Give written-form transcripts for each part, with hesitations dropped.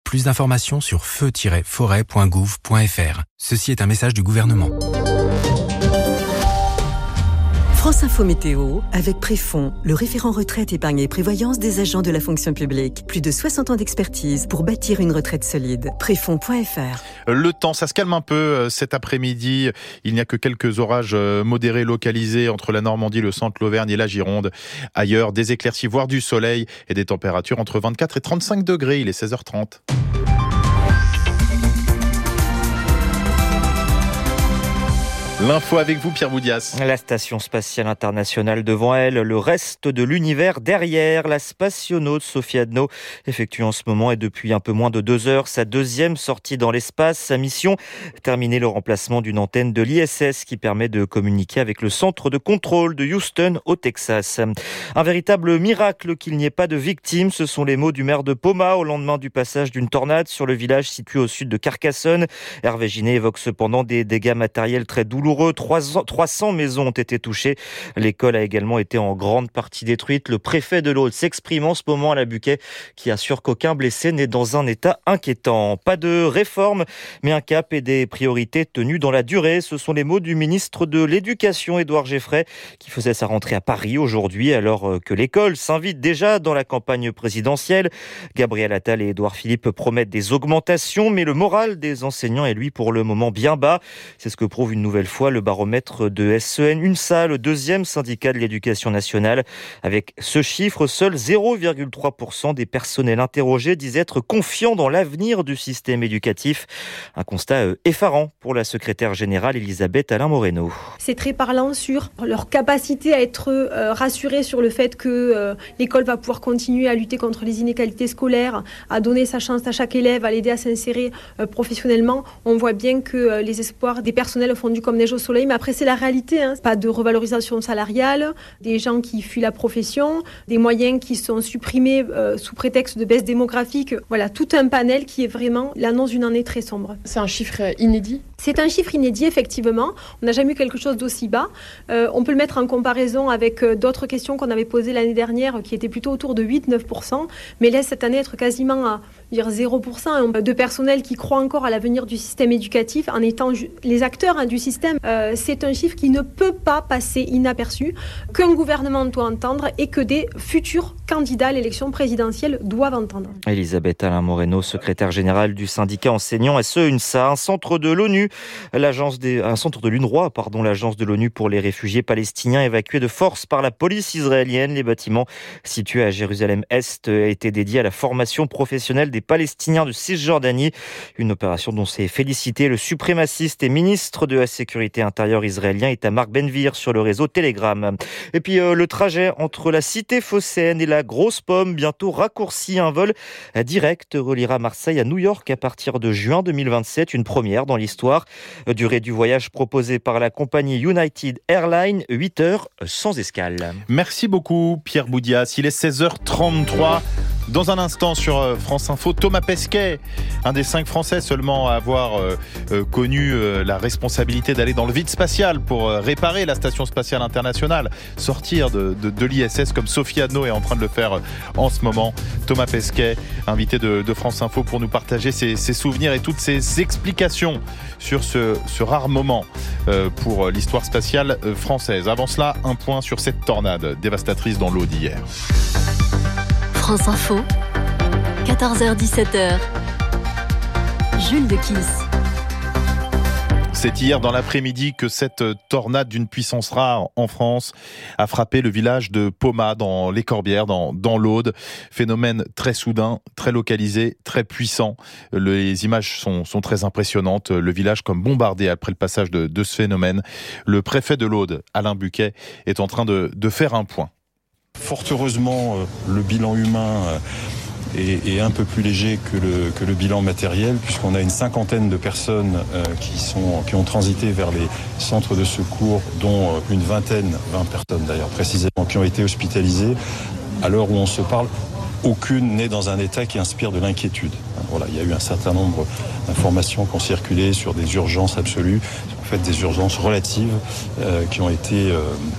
Plus d'informations sur feu-forêt.gouv.fr. Ceci est un message du gouvernement. France Info Météo, avec Préfond, le référent retraite, épargne et prévoyance des agents de la fonction publique. Plus de 60 ans d'expertise pour bâtir une retraite solide. Préfond.fr. Le temps, ça se calme un peu cet après-midi. Il n'y a que quelques orages modérés localisés entre la Normandie, le centre, l'Auvergne et la Gironde. Ailleurs, des éclaircies, voire du soleil et des températures entre 24 et 35 degrés. Il est 16h30. L'info avec vous, Pierre Boudias. La station spatiale internationale devant elle, le reste de l'univers derrière. La spationaute Sophie Adno effectue en ce moment et depuis un peu moins de 2 heures sa deuxième sortie dans l'espace. Sa mission, terminer le remplacement d'une antenne de l'ISS qui permet de communiquer avec le centre de contrôle de Houston au Texas. Un véritable miracle qu'il n'y ait pas de victimes, ce sont les mots du maire de Poma au lendemain du passage d'une tornade sur le village situé au sud de Carcassonne. Hervé Ginet évoque cependant des dégâts matériels très douloureux. 300 maisons ont été touchées. L'école a également été en grande partie détruite. Le préfet de l'Aude s'exprime en ce moment à la Buquet, qui assure qu'aucun blessé n'est dans un état inquiétant. Pas de réforme, mais un cap et des priorités tenues dans la durée. Ce sont les mots du ministre de l'Éducation, Édouard Geffray, qui faisait sa rentrée à Paris aujourd'hui, alors que l'école s'invite déjà dans la campagne présidentielle. Gabriel Attal et Édouard Philippe promettent des augmentations, mais le moral des enseignants est lui pour le moment bien bas. C'est ce que prouve une nouvelle fois le baromètre de SEN UNSA, le deuxième syndicat de l'éducation nationale. Avec ce chiffre, seul 0,3% des personnels interrogés disent être confiants dans l'avenir du système éducatif. Un constat effarant pour la secrétaire générale Elisabeth Alain-Moreno. C'est très parlant sur leur capacité à être rassurés sur le fait que l'école va pouvoir continuer à lutter contre les inégalités scolaires, à donner sa chance à chaque élève, à l'aider à s'insérer professionnellement. On voit bien que les espoirs des personnels font du comme neige au soleil, mais après c'est la réalité. Pas de revalorisation salariale, des gens qui fuient la profession, des moyens qui sont supprimés sous prétexte de baisse démographique. Voilà, tout un panel qui est vraiment l'annonce d'une année très sombre. C'est un chiffre inédit. C'est un chiffre inédit, effectivement. On n'a jamais eu quelque chose d'aussi bas. On peut le mettre en comparaison avec d'autres questions qu'on avait posées l'année dernière, qui étaient plutôt autour de 8-9%, mais laisse cette année être quasiment à 0% de personnel qui croit encore à l'avenir du système éducatif en étant les acteurs du système. C'est un chiffre qui ne peut pas passer inaperçu, qu'un gouvernement doit entendre et que des futurs candidats à l'élection présidentielle doivent entendre. Elisabeth Alain-Moreno, secrétaire générale du syndicat enseignant SE UNSA, un centre de l'ONU, un centre de l'UNRWA, l'agence de l'ONU pour les réfugiés palestiniens évacués de force par la police israélienne. Les bâtiments situés à Jérusalem-Est étaient dédiés à la formation professionnelle des Palestiniens de Cisjordanie, une opération dont s'est félicité le suprémaciste et ministre de la Sécurité intérieure israélien Itamar Ben-Gvir sur le réseau Telegram. Et puis le trajet entre la cité phocéenne et la Grosse Pomme, bientôt raccourci. Un vol direct reliera Marseille à New York à partir de juin 2027, une première dans l'histoire. Durée du voyage proposée par la compagnie United Airlines, 8 heures sans escale. Merci beaucoup Pierre Boudias, il est 16h33. Dans un instant sur France Info, Thomas Pesquet, un des 5 Français seulement à avoir connu la responsabilité d'aller dans le vide spatial pour réparer la Station Spatiale Internationale, sortir de l'ISS comme Sophie Adno est en train de le faire en ce moment. Thomas Pesquet, invité de France Info pour nous partager ses souvenirs et toutes ses explications sur ce rare moment pour l'histoire spatiale française. Avant cela, un point sur cette tornade dévastatrice dans l'eau d'hier. France Info, 14h-17h, Jules Dequisse. C'est hier dans l'après-midi que cette tornade d'une puissance rare en France a frappé le village de Poma dans les Corbières, dans l'Aude. Phénomène très soudain, très localisé, très puissant. Les images sont très impressionnantes. Le village comme bombardé après le passage de ce phénomène. Le préfet de l'Aude, Alain Buquet, est en train de faire un point. Fort heureusement, le bilan humain est un peu plus léger que le bilan matériel, puisqu'on a une 50aine de personnes qui ont transité vers les centres de secours, dont une 20 personnes d'ailleurs précisément, qui ont été hospitalisées. À l'heure où on se parle, aucune n'est dans un état qui inspire de l'inquiétude. Voilà, il y a eu un certain nombre d'informations qui ont circulé sur des urgences absolues, en fait des urgences relatives qui ont été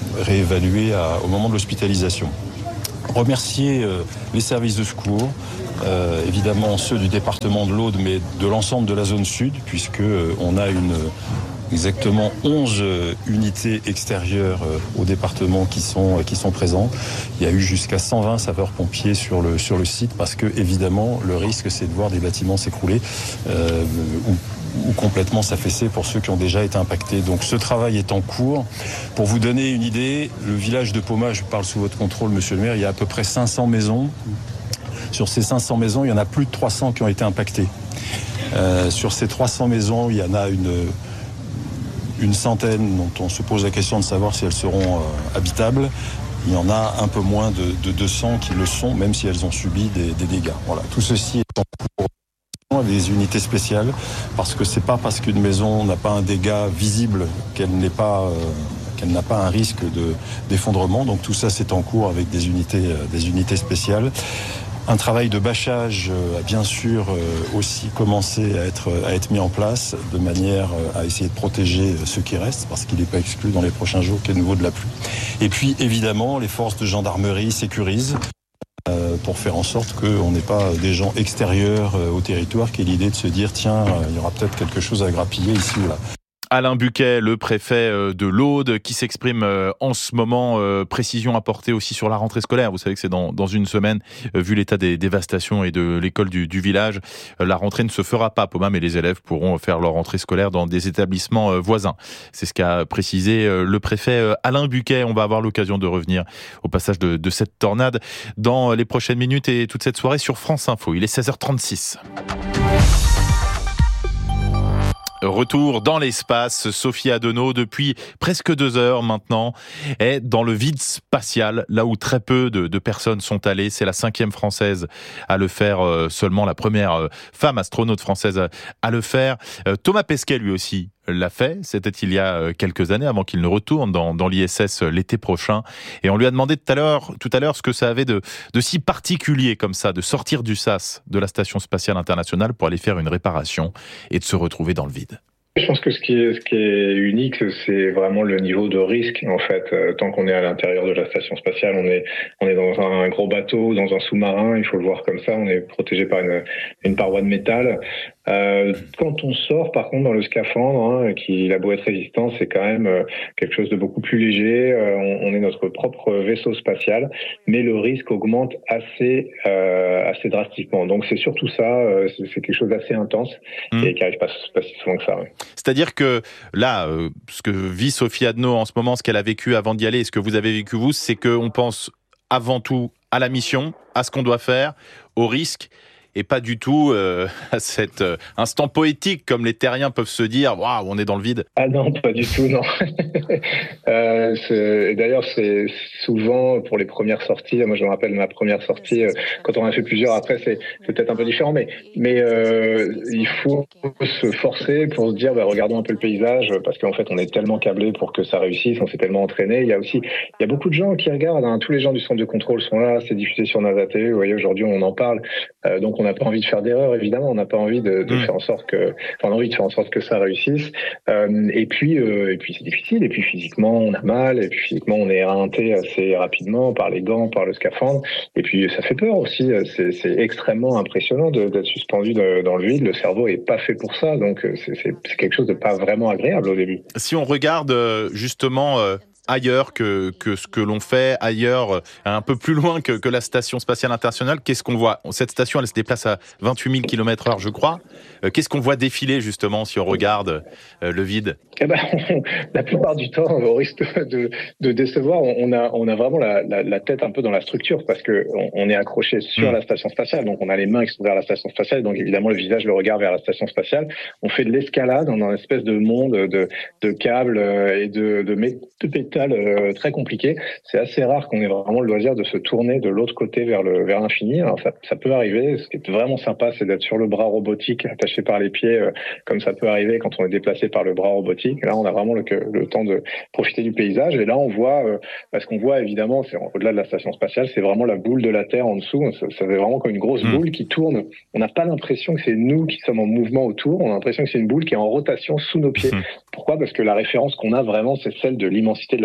réévaluées au moment de l'hospitalisation. Remercier les services de secours, évidemment ceux du département de l'Aude, mais de l'ensemble de la zone sud, puisque on a exactement 11 unités extérieures au département qui sont présentes. Il y a eu jusqu'à 120 sapeurs-pompiers sur le site, parce que évidemment le risque, c'est de voir des bâtiments s'écrouler ou complètement s'affaisser pour ceux qui ont déjà été impactés. Donc ce travail est en cours. Pour vous donner une idée, le village de Poma, je parle sous votre contrôle, monsieur le maire, il y a à peu près 500 maisons. Sur ces 500 maisons, il y en a plus de 300 qui ont été impactées. Sur ces 300 maisons, il y en a une centaine dont on se pose la question de savoir si elles seront habitables. Il y en a un peu moins de 200 qui le sont, même si elles ont subi des dégâts. Voilà. Tout ceci est en cours des unités spéciales, parce que c'est pas parce qu'une maison n'a pas un dégât visible qu'elle n'a pas un risque d'effondrement. Donc tout ça, c'est en cours avec des unités spéciales. Un travail de bâchage a bien sûr aussi commencé à être mis en place, de manière à essayer de protéger ceux qui restent, parce qu'il n'est pas exclu dans les prochains jours qu'il y ait de nouveau de la pluie. Et puis évidemment, les forces de gendarmerie sécurisent pour faire en sorte qu'on n'ait pas des gens extérieurs au territoire, qui est l'idée de se dire tiens, il y aura peut-être quelque chose à grappiller ici ou là. Alain Buquet, le préfet de l'Aude, qui s'exprime en ce moment. Précision apportée aussi sur la rentrée scolaire. Vous savez que c'est dans une semaine, vu l'état des dévastations et de l'école du village. La rentrée ne se fera pas à Poma, mais les élèves pourront faire leur rentrée scolaire dans des établissements voisins. C'est ce qu'a précisé le préfet Alain Buquet. On va avoir l'occasion de revenir au passage de cette tornade dans les prochaines minutes et toute cette soirée sur France Info. Il est 16h36. Retour dans l'espace, Sophie Adenau, depuis presque 2 heures maintenant, est dans le vide spatial, là où très peu de personnes sont allées. C'est la 5e française à le faire, seulement la première femme astronaute française à le faire. Thomas Pesquet, lui aussi, l'a fait. C'était il y a quelques années, avant qu'il ne retourne dans l'ISS l'été prochain. Et on lui a demandé tout à l'heure ce que ça avait de si particulier comme ça, de sortir du sas de la Station spatiale internationale pour aller faire une réparation et de se retrouver dans le vide. Je pense que ce qui est unique, c'est vraiment le niveau de risque. En fait, tant qu'on est à l'intérieur de la station spatiale, on est dans un gros bateau, dans un sous-marin. Il faut le voir comme ça. On est protégé par une paroi de métal. Quand on sort, par contre, dans le scaphandre, qui a beau être résistant, c'est quand même quelque chose de beaucoup plus léger. On est notre propre vaisseau spatial, mais le risque augmente assez drastiquement. Donc c'est surtout ça. C'est quelque chose d'assez intense et qui n'arrive pas si souvent que ça. Ouais. C'est-à-dire que là, ce que vit Sophie Adenau en ce moment, ce qu'elle a vécu avant d'y aller et ce que vous avez vécu vous, c'est qu'on pense avant tout à la mission, à ce qu'on doit faire, au risque, et pas du tout à cet instant poétique comme les terriens peuvent se dire « Waouh, on est dans le vide ». Ah non, pas du tout, non. D'ailleurs, c'est souvent pour les premières sorties. Moi, je me rappelle ma première sortie. Quand on en a fait plusieurs, après, c'est peut-être un peu différent, mais il faut se forcer pour se dire regardons un peu le paysage, parce qu'en fait, on est tellement câblé pour que ça réussisse, on s'est tellement entraîné. Il y a beaucoup de gens qui regardent. Tous les gens du centre de contrôle sont là. C'est diffusé sur NASA TV. Vous voyez, aujourd'hui, on en parle. Donc, on n'a pas envie de faire d'erreur, évidemment. On n'a pas envie de faire en sorte que, on a envie de faire en sorte que ça réussisse. Et puis c'est difficile. Et puis physiquement, on a mal. Et puis physiquement, on est éreinté assez rapidement par les gants, par le scaphandre. Et puis ça fait peur aussi. C'est extrêmement impressionnant d'être suspendu dans le vide. Le cerveau est pas fait pour ça. Donc c'est quelque chose de pas vraiment agréable au début. Si on regarde justement ailleurs que ce que l'on fait, ailleurs, un peu plus loin que la Station spatiale internationale, qu'est-ce qu'on voit ? Cette station, elle se déplace à 28 000 km/h, je crois. Qu'est-ce qu'on voit défiler, justement, si on regarde le vide ? La plupart du temps, au risque de décevoir, on a vraiment la tête un peu dans la structure, parce que on est accroché sur la station spatiale, donc on a les mains qui sont vers la station spatiale, donc évidemment le visage, le regard vers la station spatiale. On fait de l'escalade dans une espèce de monde de câbles et de pétales très compliqué. C'est assez rare qu'on ait vraiment le loisir de se tourner de l'autre côté vers l'infini. Alors ça peut arriver. Ce qui est vraiment sympa, c'est d'être sur le bras robotique attaché par les pieds, comme ça peut arriver quand on est déplacé par le bras robotique. Là, on a vraiment le temps de profiter du paysage. Et là, on voit, parce qu'on voit évidemment, c'est au-delà de la station spatiale, c'est vraiment la boule de la Terre en dessous. Ça fait vraiment comme une grosse boule qui tourne. On n'a pas l'impression que c'est nous qui sommes en mouvement autour. On a l'impression que c'est une boule qui est en rotation sous nos pieds. Pourquoi ? Parce que la référence qu'on a vraiment, c'est celle de l'immensité de la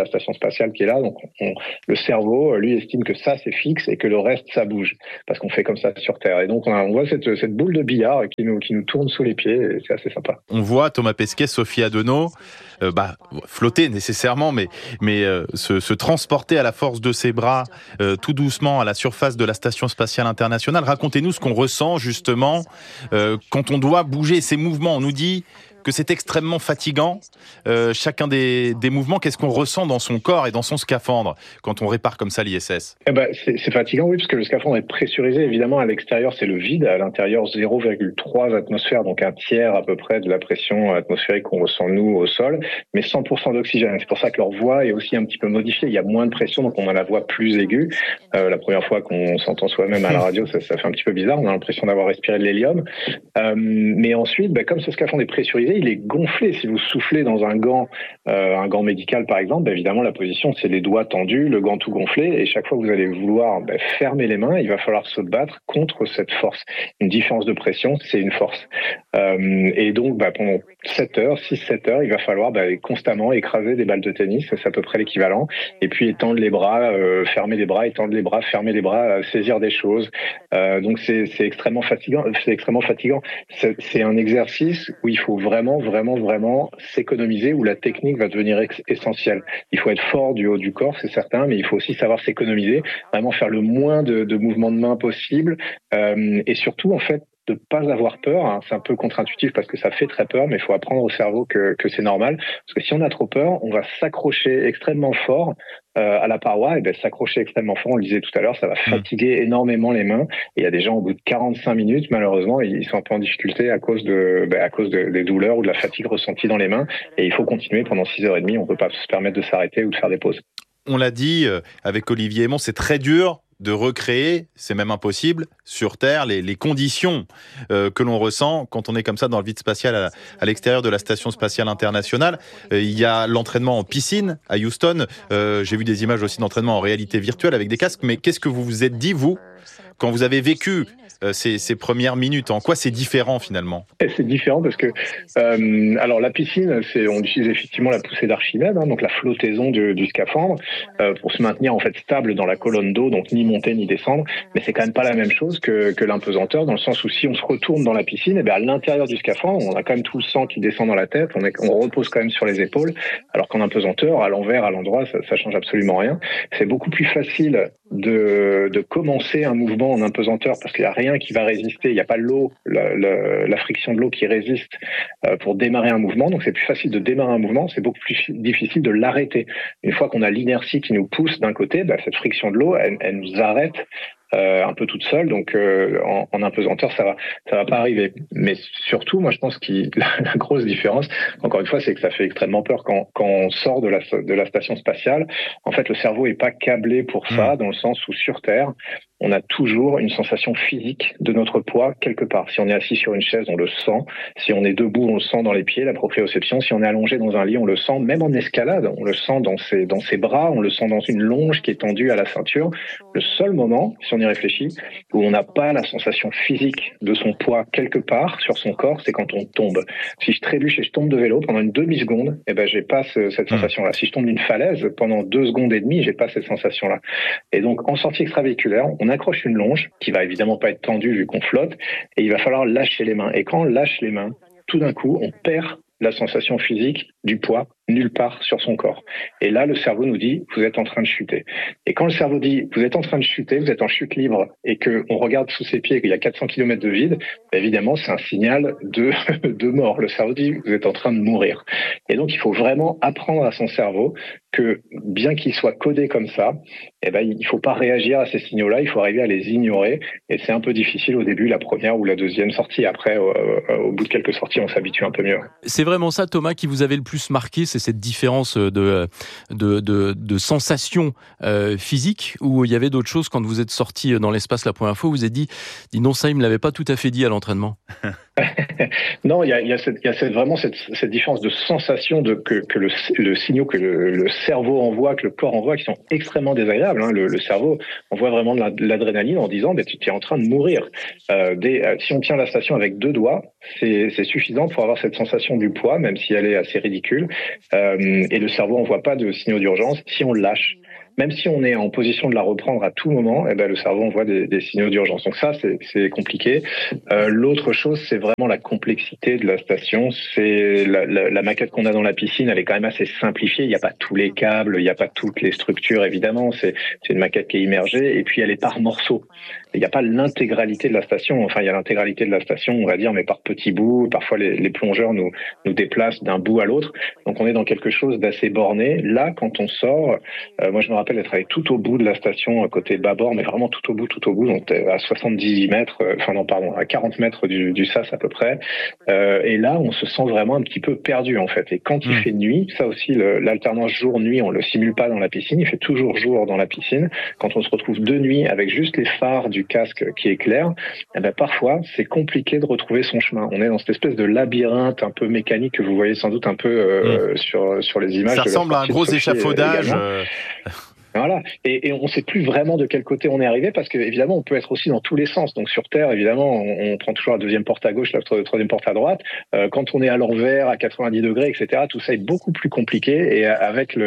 la station spatiale qui est là. Donc le cerveau, lui, estime que ça c'est fixe et que le reste ça bouge parce qu'on fait comme ça sur Terre. Et donc on voit cette boule de billard qui nous tourne sous les pieds et c'est assez sympa. On voit Thomas Pesquet, Sophie Adenau flotter nécessairement, mais se transporter à la force de ses bras tout doucement à la surface de la Station Spatiale Internationale. Racontez-nous ce qu'on ressent justement quand on doit bouger ces mouvements. On nous dit que c'est extrêmement fatigant, chacun des mouvements. Qu'est-ce qu'on ressent dans son corps et dans son scaphandre quand on répare comme ça l'ISS ? C'est fatigant, oui, parce que le scaphandre est pressurisé. Évidemment, à l'extérieur, c'est le vide. À l'intérieur, 0,3 atmosphères, donc un tiers à peu près de la pression atmosphérique qu'on ressent, nous, au sol, mais 100% d'oxygène. C'est pour ça que leur voix est aussi un petit peu modifiée. Il y a moins de pression, donc on a la voix plus aiguë. La première fois qu'on s'entend soi-même à la radio, ça fait un petit peu bizarre. On a l'impression d'avoir respiré de l'hélium. Mais ensuite, comme ce scaphandre est pressurisé, il est gonflé. Si vous soufflez dans un gant médical par exemple, évidemment la position c'est les doigts tendus, le gant tout gonflé, et chaque fois que vous allez vouloir fermer les mains, il va falloir se battre contre cette force. Une différence de pression, c'est une force. Et donc pendant 6-7 heures, il va falloir constamment écraser des balles de tennis, c'est à peu près l'équivalent, et puis étendre les bras, fermer les bras, étendre les bras, fermer les bras, saisir des choses. Donc c'est extrêmement fatigant. C'est un exercice où il faut vraiment s'économiser, où la technique va devenir essentielle. Il faut être fort du haut du corps, c'est certain, mais il faut aussi savoir s'économiser, vraiment faire le moins de mouvements de main possible, et surtout en fait de pas avoir peur. C'est un peu contre-intuitif parce que ça fait très peur, mais il faut apprendre au cerveau que c'est normal, parce que si on a trop peur, on va s'accrocher extrêmement fort à la paroi, et s'accrocher extrêmement fort, on le disait tout à l'heure, ça va fatiguer énormément les mains, et il y a des gens au bout de 45 minutes, malheureusement, ils sont un peu en difficulté à cause des douleurs ou de la fatigue ressentie dans les mains, et il faut continuer pendant 6h30, on peut pas se permettre de s'arrêter ou de faire des pauses. On l'a dit avec Olivier Aymon, c'est très dur de recréer, c'est même impossible, sur Terre, les conditions que l'on ressent quand on est comme ça dans le vide spatial à l'extérieur de la Station Spatiale Internationale. Il y a l'entraînement en piscine à Houston. J'ai vu des images aussi d'entraînement en réalité virtuelle avec des casques. Mais qu'est-ce que vous vous êtes dit, vous, quand vous avez vécu ces premières minutes? En quoi c'est différent finalement? C'est différent parce que alors la piscine, on utilise effectivement la poussée d'Archimède, donc la flottaison du scaphandre pour se maintenir en fait stable dans la colonne d'eau, donc ni monter ni descendre. Mais c'est quand même pas la même chose que l'impesanteur, dans le sens où si on se retourne dans la piscine, à l'intérieur du scaphandre, on a quand même tout le sang qui descend dans la tête, on repose quand même sur les épaules, alors qu'en impesanteur, à l'envers, à l'endroit, ça change absolument rien. C'est beaucoup plus facile de commencer un mouvement en impesanteur parce qu'il n'y a rien qui va résister, il n'y a pas l'eau, la friction de l'eau qui résiste pour démarrer un mouvement, donc c'est plus facile de démarrer un mouvement, c'est beaucoup plus difficile de l'arrêter. Une fois qu'on a l'inertie qui nous pousse d'un côté, cette friction de l'eau, elle nous arrête un peu toute seule, donc en impesanteur ça va pas arriver. Mais surtout, moi je pense que la grosse différence, encore une fois, c'est que ça fait extrêmement peur quand on sort de la station spatiale. En fait, le cerveau est pas câblé pour ça, dans le sens où sur Terre, on a toujours une sensation physique de notre poids quelque part. Si on est assis sur une chaise, on le sent. Si on est debout, on le sent dans les pieds, la proprioception. Si on est allongé dans un lit, on le sent. Même en escalade, on le sent dans ses bras, on le sent dans une longe qui est tendue à la ceinture. Le seul moment, si on y réfléchit, où on n'a pas la sensation physique de son poids quelque part sur son corps, c'est quand on tombe. Si je trébuche et je tombe de vélo pendant une demi-seconde, j'ai pas cette sensation-là. Si je tombe d'une falaise pendant 2 secondes et demie, j'ai pas cette sensation-là. Et donc, en sortie extravéhiculaire, on accroche une longe qui va évidemment pas être tendue vu qu'on flotte, et il va falloir lâcher les mains. Et quand on lâche les mains, tout d'un coup, on perd la sensation physique du poids nulle part sur son corps. Et là, le cerveau nous dit, vous êtes en train de chuter. Et quand le cerveau dit, vous êtes en train de chuter, vous êtes en chute libre, et qu'on regarde sous ses pieds qu'il y a 400 km de vide, évidemment, c'est un signal de mort. Le cerveau dit, vous êtes en train de mourir. Et donc, il faut vraiment apprendre à son cerveau que, bien qu'il soit codé comme ça, il faut pas réagir à ces signaux-là, il faut arriver à les ignorer. Et c'est un peu difficile au début, la première ou la deuxième sortie. Après, au bout de quelques sorties, on s'habitue un peu mieux. C'est vraiment ça, Thomas, qui vous avait le plus marqué, c'est cette différence de sensation physique, où il y avait d'autres choses quand vous êtes sorti dans l'espace la première fois, vous vous êtes dit non, ça, il me l'avait pas tout à fait dit à l'entraînement. Non, il y a vraiment cette différence de sensation que le signal que le cerveau envoie, que le corps envoie, qui sont extrêmement désagréables. Hein. Le cerveau envoie vraiment de l'adrénaline en disant tu es en train de mourir. Si on tient la station avec 2 doigts, c'est suffisant pour avoir cette sensation du poids, même si elle est assez ridicule. Et le cerveau envoie pas de signaux d'urgence si on le lâche. Même si on est en position de la reprendre à tout moment, le cerveau envoie des signaux d'urgence. Donc ça, c'est compliqué. L'autre chose, c'est vraiment la complexité de la station. C'est la maquette qu'on a dans la piscine, elle est quand même assez simplifiée. Il n'y a pas tous les câbles, il n'y a pas toutes les structures, évidemment. C'est une maquette qui est immergée, et puis elle est par morceaux. Il n'y a pas l'intégralité de la station. Enfin, il y a l'intégralité de la station, on va dire, mais par petits bouts. Parfois, les plongeurs nous déplacent d'un bout à l'autre. Donc, on est dans quelque chose d'assez borné. Là, quand on sort, moi, je me rappelle d'être allé tout au bout de la station, côté bâbord, mais vraiment tout au bout. Donc, à 70 mètres, à 40 mètres du sas à peu près. Et là, on se sent vraiment un petit peu perdu, en fait. Et quand il fait nuit, ça aussi, l'alternance jour-nuit, on le simule pas dans la piscine. Il fait toujours jour dans la piscine. Quand on se retrouve de nuit avec juste les phares du casque qui éclaire, parfois c'est compliqué de retrouver son chemin. On est dans cette espèce de labyrinthe un peu mécanique que vous voyez sans doute un peu sur les images. Ça ressemble à un gros échafaudage. Voilà. Et on ne sait plus vraiment de quel côté on est arrivé, parce que évidemment on peut être aussi dans tous les sens. Donc sur Terre, évidemment, on prend toujours la deuxième porte à gauche, la troisième porte à droite. Quand on est à l'envers, à 90 degrés, etc., tout ça est beaucoup plus compliqué. Et avec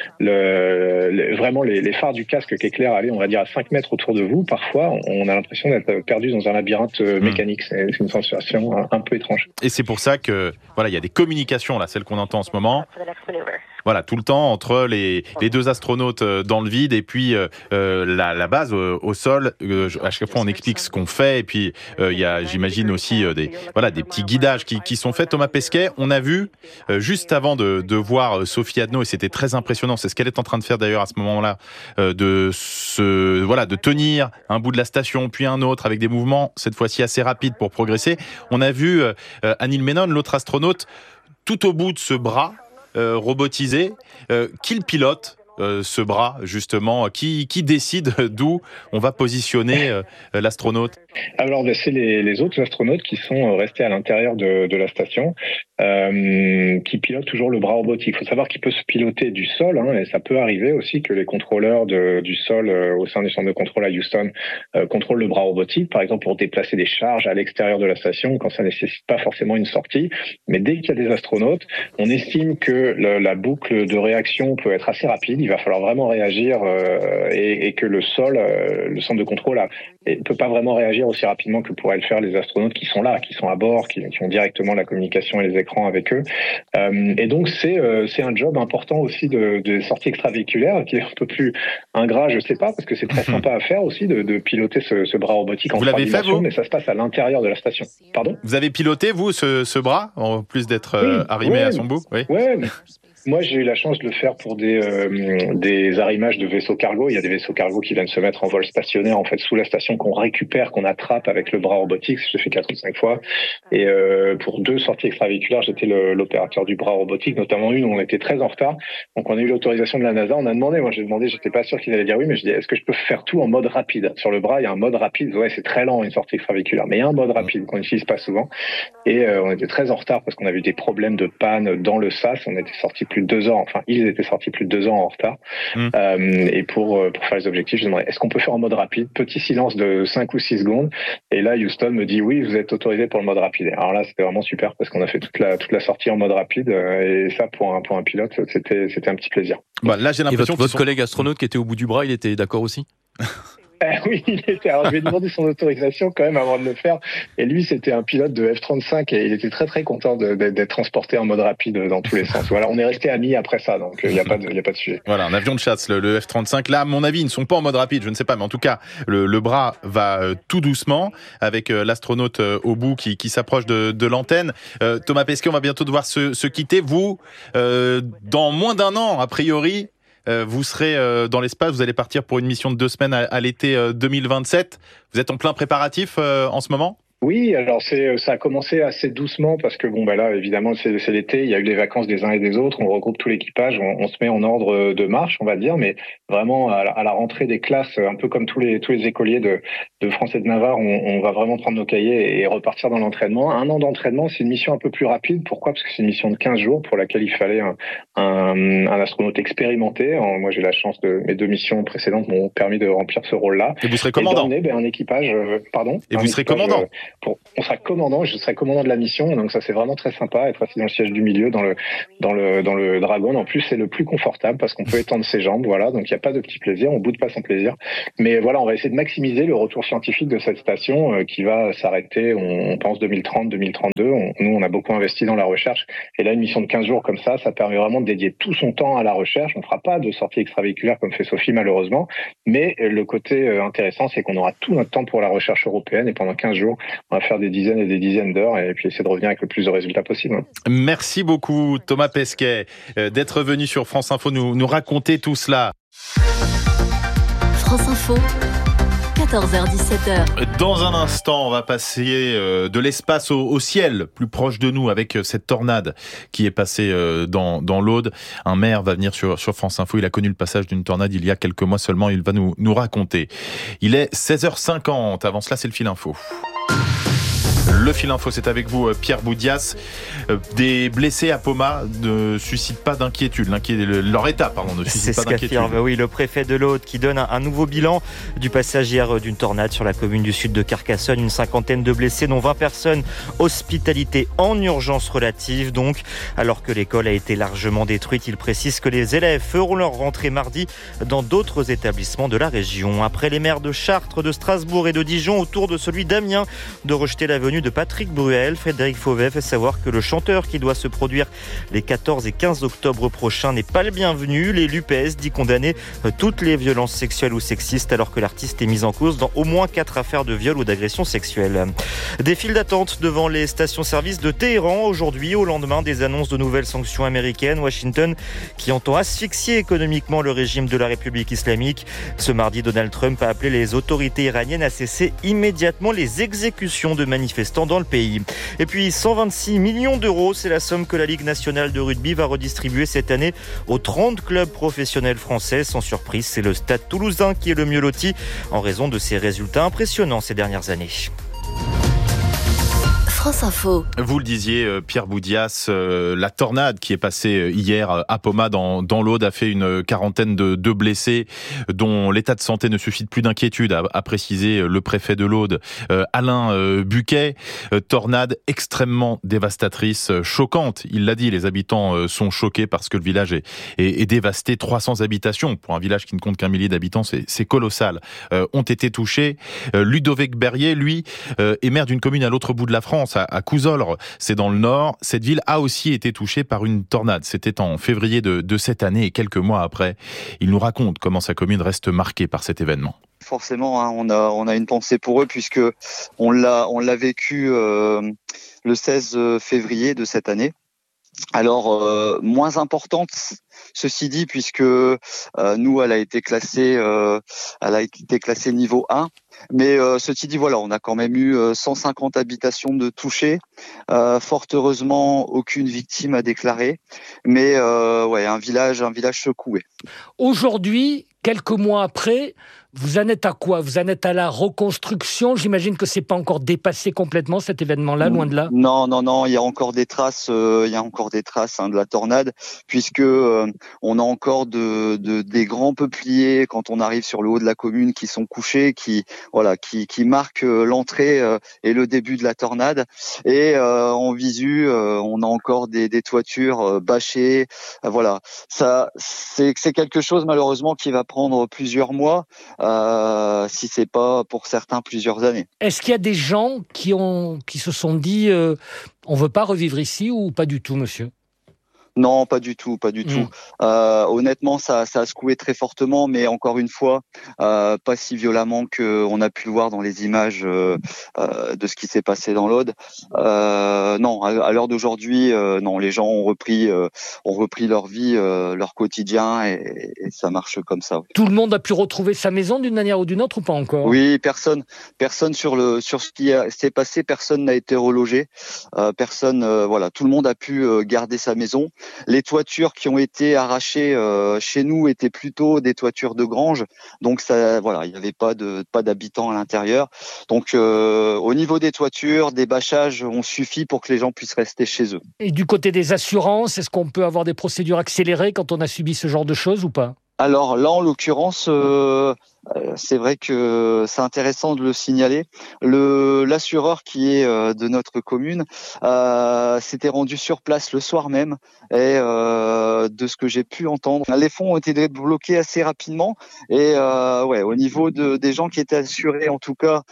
vraiment les phares du casque qui éclairent, on va dire à 5 mètres autour de vous, parfois on a l'impression d'être perdu dans un labyrinthe mécanique. C'est une sensation un peu étrange. Et c'est pour ça que il y a des communications là, celles qu'on entend en ce moment. Voilà, tout le temps entre les 2 astronautes dans le vide et puis la base au sol. À chaque fois, on explique ce qu'on fait, et puis il y a, j'imagine aussi des petits guidages qui sont faits. Thomas Pesquet, on a vu juste avant de voir Sophie Adno, et c'était très impressionnant. C'est ce qu'elle est en train de faire d'ailleurs à ce moment-là, de tenir un bout de la station puis un autre avec des mouvements cette fois-ci assez rapides pour progresser. On a vu Anil Menon, l'autre astronaute, tout au bout de ce bras robotisé. Qui le pilote, ce bras, justement? Qui décide d'où on va positionner l'astronaute? Alors, c'est les autres astronautes qui sont restés à l'intérieur de la station, qui pilotent toujours le bras robotique. Il faut savoir qu'il peut se piloter du sol, et ça peut arriver aussi que les contrôleurs du sol au sein du centre de contrôle à Houston contrôlent le bras robotique, par exemple pour déplacer des charges à l'extérieur de la station quand ça nécessite pas forcément une sortie. Mais dès qu'il y a des astronautes, on estime que la boucle de réaction peut être assez rapide. Il va falloir vraiment réagir et que le sol, le centre de contrôle, ne peut pas vraiment réagir aussi rapidement que pourraient le faire les astronautes qui sont là, qui sont à bord, qui ont directement la communication et les écrans avec eux. Et donc c'est un job important aussi de sortie extravéhiculaire, qui est un peu plus ingrat, je sais pas, parce que c'est très sympa à faire aussi de piloter ce bras robotique en 3 dimensions, mais ça se passe à l'intérieur de la station. Pardon ? Vous avez piloté, vous, ce bras, en plus d'être arrimé à son bout? Oui. Ouais. Moi, j'ai eu la chance de le faire pour des arrimages de vaisseaux cargo. Il y a des vaisseaux cargo qui viennent se mettre en vol stationnaire, en fait, sous la station, qu'on récupère, qu'on attrape avec le bras robotique. Je l'ai fait 4 ou 5 fois. Et pour 2 sorties extravéhiculaires, j'étais l'opérateur du bras robotique, notamment une où on était très en retard. Donc, on a eu l'autorisation de la NASA. On a demandé, j'étais pas sûr qu'ils allaient dire oui, mais je dis, est-ce que je peux faire tout en mode rapide? Sur le bras, il y a un mode rapide. Ouais, c'est très lent, une sortie extravéhiculaire, mais il y a un mode rapide qu'on n'utilise pas souvent. Et on était très en retard parce qu'on a eu des problèmes de panne dans le SAS. On était sortis plus de 2 ans, ils étaient sortis plus de 2 ans en retard. Et pour faire les objectifs, je demandais, est-ce qu'on peut faire en mode rapide? Petit silence de 5 ou 6 secondes. Et là, Houston me dit, oui, vous êtes autorisé pour le mode rapide. Alors là, c'était vraiment super parce qu'on a fait toute la sortie en mode rapide. Et ça, pour un pilote, c'était un petit plaisir. Là, j'ai l'impression et votre collègue astronaute qui était au bout du bras, il était d'accord aussi? Oui, il était. Alors, je lui ai demandé son autorisation quand même avant de le faire. Et lui, c'était un pilote de F-35 et il était très très content d'être transporté en mode rapide dans tous les sens. Voilà, on est resté amis après ça, donc il y a pas de sujet. Voilà, un avion de chasse, le F-35. Là, à mon avis, ils ne sont pas en mode rapide, je ne sais pas, mais en tout cas, le bras va tout doucement avec l'astronaute au bout qui s'approche de l'antenne. Thomas Pesquet, on va bientôt devoir se quitter. Vous, dans moins d'1 an, a priori, vous serez dans l'espace, vous allez partir pour une mission de 2 semaines à l'été 2027. Vous êtes en plein préparatif en ce moment ? Oui, alors ça a commencé assez doucement parce que là évidemment c'est l'été, il y a eu les vacances des uns et des autres, on regroupe tout l'équipage, on se met en ordre de marche, on va dire, mais vraiment à la rentrée des classes, un peu comme tous les écoliers de France et de Navarre, on va vraiment prendre nos cahiers et repartir dans l'entraînement. Un an d'entraînement, c'est une mission un peu plus rapide. Pourquoi ? Parce que c'est une mission de 15 jours pour laquelle il fallait un astronaute expérimenté. Moi j'ai la chance mes 2 missions précédentes m'ont permis de remplir ce rôle-là. Et vous serez commandant. Et un équipage, pardon. Et vous serez commandant. On sera commandant, je serai commandant de la mission, donc ça c'est vraiment très sympa, être assis dans le siège du milieu, dans le Dragon. En plus c'est le plus confortable parce qu'on peut étendre ses jambes, voilà, donc il n'y a pas de petit plaisir, on boude pas son plaisir. Mais voilà, on va essayer de maximiser le retour scientifique de cette station qui va s'arrêter, on pense 2030, 2032. Nous on a beaucoup investi dans la recherche et là une mission de 15 jours comme ça permet vraiment de dédier tout son temps à la recherche. On ne fera pas de sortie extravéhiculaire comme fait Sophie malheureusement, mais le côté intéressant c'est qu'on aura tout notre temps pour la recherche européenne et pendant 15 jours on va faire des dizaines et des dizaines d'heures et puis essayer de revenir avec le plus de résultats possible. Merci beaucoup Thomas Pesquet d'être venu sur France Info nous raconter tout cela. France Info, 14h-17h. Dans un instant, on va passer de l'espace au ciel, plus proche de nous, avec cette tornade qui est passée dans l'Aude. Un maire va venir sur France Info. Il a connu le passage d'une tornade il y a quelques mois seulement. Il va nous raconter. Il est 16h50. Avant cela, c'est le fil info. Le fil info, c'est avec vous, Pierre Boudias. Des blessés à Poma ne suscitent pas d'inquiétude. Leur état, ne suscite pas d'inquiétude. Oui, le préfet de l'Aude qui donne un nouveau bilan du passage hier d'une tornade sur la commune du sud de Carcassonne. Une 50aine de blessés, dont 20 personnes hospitalisées en urgence relative. Donc, alors que l'école a été largement détruite, il précise que les élèves feront leur rentrée mardi dans d'autres établissements de la région. Après les maires de Chartres, de Strasbourg et de Dijon, autour de celui d'Amiens de rejeter la venue de Patrick Bruel. Frédéric Fauvet fait savoir que le chanteur qui doit se produire les 14 et 15 octobre prochains n'est pas le bienvenu. L'élu PS dit condamner toutes les violences sexuelles ou sexistes alors que l'artiste est mis en cause dans au moins 4 affaires de viol ou d'agression sexuelle. Des files d'attente devant les stations-service de Téhéran aujourd'hui au lendemain des annonces de nouvelles sanctions américaines. Washington qui entend asphyxier économiquement le régime de la République islamique. Ce mardi, Donald Trump a appelé les autorités iraniennes à cesser immédiatement les exécutions de manifestants dans le pays. Et puis 126 millions d'euros, c'est la somme que la Ligue nationale de rugby va redistribuer cette année aux 30 clubs professionnels français. Sans surprise, c'est le Stade Toulousain qui est le mieux loti en raison de ses résultats impressionnants ces dernières années. France Info. Vous le disiez, Pierre Boudias, la tornade qui est passée hier à Poma dans l'Aude a fait une quarantaine de blessés dont l'état de santé ne suscite plus d'inquiétude, a précisé le préfet de l'Aude, Alain Buquet. Tornade extrêmement dévastatrice, choquante. Il l'a dit, les habitants sont choqués parce que le village est dévasté. 300 habitations, pour un village qui ne compte qu'un millier d'habitants, c'est colossal, ont été touchées. Ludovic Berrier, lui, est maire d'une commune à l'autre bout de la France, à Cousolre, c'est dans le nord. Cette ville a aussi été touchée par une tornade. C'était en février de cette année et quelques mois après. Il nous raconte comment sa commune reste marquée par cet événement. Forcément, on a une pensée pour eux puisque on l'a vécu le 16 février de cette année. Alors moins importante, ceci dit, puisque nous elle a été classée niveau 1. Mais ceci dit, voilà, on a quand même eu 150 habitations de touchées. Fort heureusement, aucune victime à déclarer. Mais un village secoué. Aujourd'hui, quelques mois après, vous en êtes à quoi ? Vous en êtes à la reconstruction ? J'imagine que c'est pas encore dépassé complètement cet événement-là, loin de là. Non, il y a encore des traces, de la tornade, puisque on a encore des grands peupliers quand on arrive sur le haut de la commune qui sont couchés, qui marquent l'entrée et le début de la tornade. Et en visu, on a encore des toitures bâchées. Voilà, ça c'est quelque chose malheureusement qui va prendre plusieurs mois. Si c'est pas pour certains plusieurs années. Est-ce qu'il y a des gens qui se sont dit on veut pas revivre ici ou pas du tout, monsieur ? Non, pas du tout. Honnêtement, ça a secoué très fortement, mais encore une fois, pas si violemment qu'on a pu le voir dans les images de ce qui s'est passé dans l'Aude. Non, à l'heure d'aujourd'hui, non, les gens ont repris leur vie, leur quotidien, et ça marche comme ça. Oui. Tout le monde a pu retrouver sa maison d'une manière ou d'une autre ou pas encore? Oui, personne sur ce qui s'est passé, personne n'a été relogé. Voilà, tout le monde a pu garder sa maison. Les toitures qui ont été arrachées chez nous étaient plutôt des toitures de grange, donc ça, voilà, il n'y avait pas d'habitants à l'intérieur. Donc au niveau des toitures, des bâchages ont suffi pour que les gens puissent rester chez eux. Et du côté des assurances, est-ce qu'on peut avoir des procédures accélérées quand on a subi ce genre de choses ou pas? Alors là, en l'occurrence, c'est vrai que c'est intéressant de le signaler. L'assureur qui est de notre commune s'était rendu sur place le soir même, et de ce que j'ai pu entendre, les fonds ont été débloqués assez rapidement, et au niveau des gens qui étaient assurés, en tout cas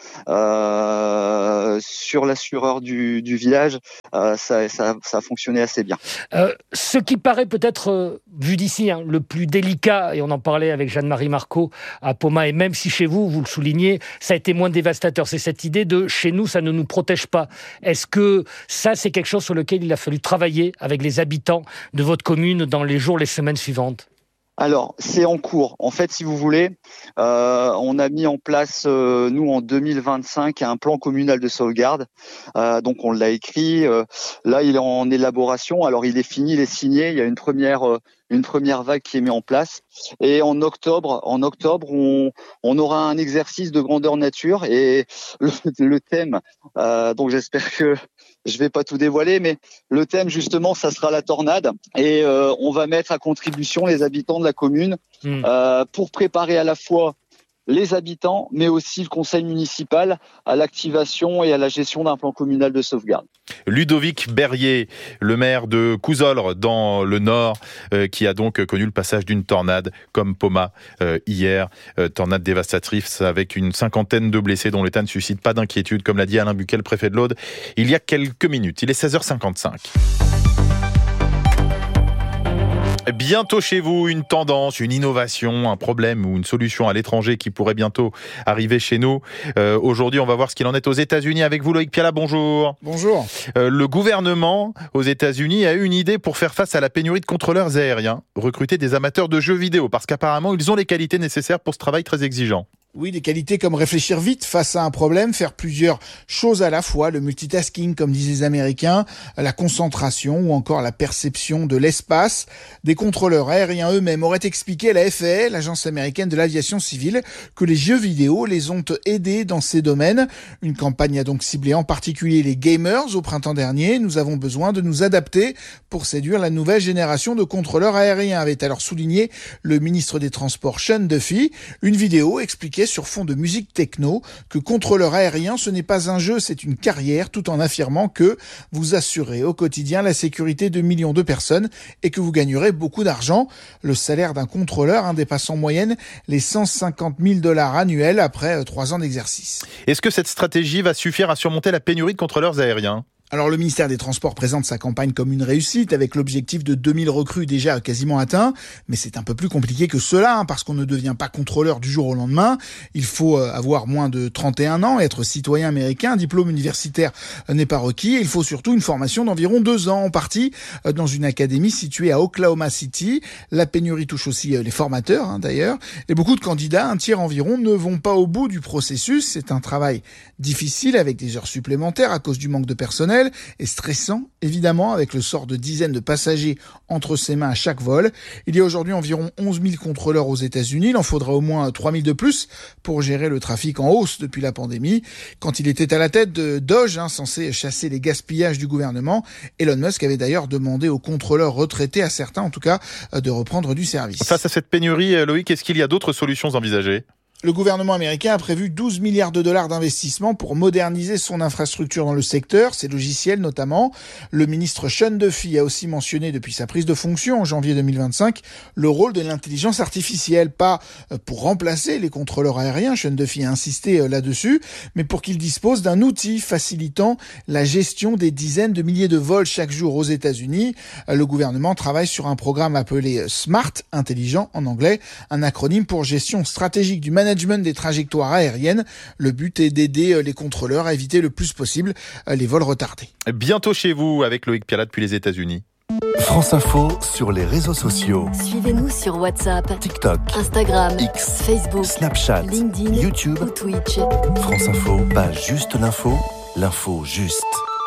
sur l'assureur du village, ça a fonctionné assez bien. Ce qui paraît peut-être, vu d'ici, le plus délicat, et on en parlait avec Jeanne-Marie Marcot à Poma, et même si chez vous, vous le soulignez, ça a été moins dévastateur, c'est cette idée de chez nous, ça ne nous protège pas. Est-ce que ça, c'est quelque chose sur lequel il a fallu travailler avec les habitants de votre commune dans les jours, les semaines suivantes? Alors, c'est en cours. En fait, si vous voulez, on a mis en place, nous, en 2025, un plan communal de sauvegarde. Donc, on l'a écrit. Là, il est en élaboration. Alors, il est fini, il est signé. Il y a une première vague qui est mise en place. Et en octobre, on aura un exercice de grandeur nature. Et le thème, donc j'espère que je vais pas tout dévoiler, mais le thème, justement, ça sera la tornade. Et on va mettre à contribution les habitants de la commune pour préparer à la fois les habitants, mais aussi le conseil municipal à l'activation et à la gestion d'un plan communal de sauvegarde. Ludovic Berrier, le maire de Cousolre dans le Nord, qui a donc connu le passage d'une tornade comme Poma hier. Tornade dévastatrice avec une cinquantaine de blessés dont l'état ne suscite pas d'inquiétude, comme l'a dit Alain Buquet, le préfet de l'Aude, il y a quelques minutes. Il est 16h55. Bientôt chez vous, une tendance, une innovation, un problème ou une solution à l'étranger qui pourrait bientôt arriver chez nous. Aujourd'hui, on va voir ce qu'il en est aux États-Unis avec vous, Loïc Piala. Bonjour. Bonjour. Le gouvernement aux États-Unis a eu une idée pour faire face à la pénurie de contrôleurs aériens, recruter des amateurs de jeux vidéo, parce qu'apparemment, ils ont les qualités nécessaires pour ce travail très exigeant. Oui, des qualités comme réfléchir vite face à un problème, faire plusieurs choses à la fois, le multitasking, comme disent les Américains, la concentration ou encore la perception de l'espace. Des contrôleurs aériens eux-mêmes auraient expliqué à la FAA, l'agence américaine de l'aviation civile, que les jeux vidéo les ont aidés dans ces domaines. Une campagne a donc ciblé en particulier les gamers au printemps dernier. Nous avons besoin de nous adapter pour séduire la nouvelle génération de contrôleurs aériens, avait alors souligné le ministre des Transports Sean Duffy. Une vidéo expliquait sur fond de musique techno que contrôleur aérien, ce n'est pas un jeu, c'est une carrière, tout en affirmant que vous assurez au quotidien la sécurité de millions de personnes et que vous gagnerez beaucoup d'argent. Le salaire d'un contrôleur dépasse en moyenne les $150 000 annuels après 3 ans d'exercice. Est-ce que cette stratégie va suffire à surmonter la pénurie de contrôleurs aériens ? Alors le ministère des Transports présente sa campagne comme une réussite avec l'objectif de 2000 recrues déjà quasiment atteint, mais c'est un peu plus compliqué que cela parce qu'on ne devient pas contrôleur du jour au lendemain. Il faut avoir moins de 31 ans, être citoyen américain, un diplôme universitaire n'est pas requis. Il faut surtout une formation d'environ 2 ans, en partie dans une académie située à Oklahoma City. La pénurie touche aussi les formateurs d'ailleurs, et beaucoup de candidats, un tiers environ, ne vont pas au bout du processus. C'est un travail difficile avec des heures supplémentaires à cause du manque de personnel, et stressant, évidemment, avec le sort de dizaines de passagers entre ses mains à chaque vol. Il y a aujourd'hui environ 11 000 contrôleurs aux États-Unis. Il en faudra au moins 3 000 de plus pour gérer le trafic en hausse depuis la pandémie. Quand il était à la tête de Doge, censé chasser les gaspillages du gouvernement, Elon Musk avait d'ailleurs demandé aux contrôleurs retraités, à certains en tout cas, de reprendre du service. Face à cette pénurie, Loïc, est-ce qu'il y a d'autres solutions envisagées ? Le gouvernement américain a prévu 12 milliards de dollars d'investissement pour moderniser son infrastructure dans le secteur, ses logiciels notamment. Le ministre Sean Duffy a aussi mentionné depuis sa prise de fonction en janvier 2025 le rôle de l'intelligence artificielle, pas pour remplacer les contrôleurs aériens, Sean Duffy a insisté là-dessus, mais pour qu'ils disposent d'un outil facilitant la gestion des dizaines de milliers de vols chaque jour aux États-Unis. Le gouvernement travaille sur un programme appelé SMART, intelligent en anglais, un acronyme pour gestion stratégique du management des trajectoires aériennes. Le but est d'aider les contrôleurs à éviter le plus possible les vols retardés. Bientôt chez vous avec Loïc Pialat depuis les États-Unis. France Info sur les réseaux sociaux. Suivez-nous sur WhatsApp, TikTok, Instagram, X, Facebook, Snapchat, LinkedIn, YouTube ou Twitch. France Info, pas juste l'info, l'info juste.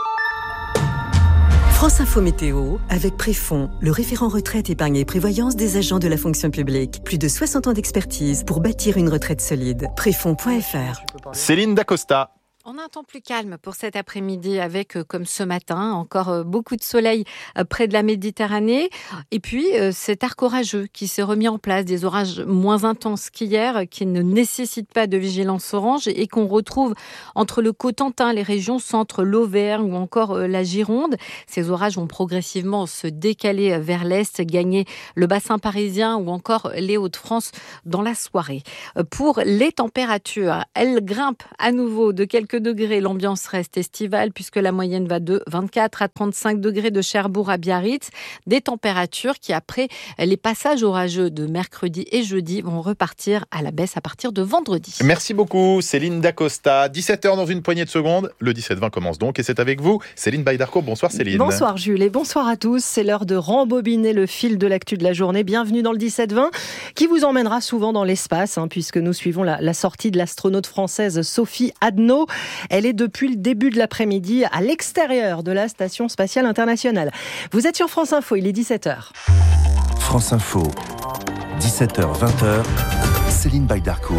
France Info Météo, avec Préfond, le référent retraite, épargne et prévoyance des agents de la fonction publique. Plus de 60 ans d'expertise pour bâtir une retraite solide. Préfond.fr. Céline Dacosta. On a un temps plus calme pour cet après-midi avec, comme ce matin, encore beaucoup de soleil près de la Méditerranée. Et puis, cet arc orageux qui s'est remis en place, des orages moins intenses qu'hier, qui ne nécessitent pas de vigilance orange et qu'on retrouve entre le Cotentin, les régions centre, l'Auvergne ou encore la Gironde. Ces orages vont progressivement se décaler vers l'est, gagner le bassin parisien ou encore les Hauts-de-France dans la soirée. Pour les températures, elles grimpent à nouveau de quelques degrés. L'ambiance reste estivale puisque la moyenne va de 24 à 35 degrés de Cherbourg à Biarritz. Des températures qui, après les passages orageux de mercredi et jeudi, vont repartir à la baisse à partir de vendredi. Merci beaucoup Céline Dacosta. 17h dans une poignée de secondes. Le 17-20 commence donc et c'est avec vous Céline Baydarcourt. Bonsoir Céline. Bonsoir Jules et bonsoir à tous. C'est l'heure de rembobiner le fil de l'actu de la journée. Bienvenue dans le 17-20 qui vous emmènera souvent dans l'espace puisque nous suivons la sortie de l'astronaute française Sophie Adno. Elle est depuis le début de l'après-midi à l'extérieur de la Station Spatiale Internationale. Vous êtes sur France Info, il est 17h. France Info, 17h, 20h, Céline Baydarcourt.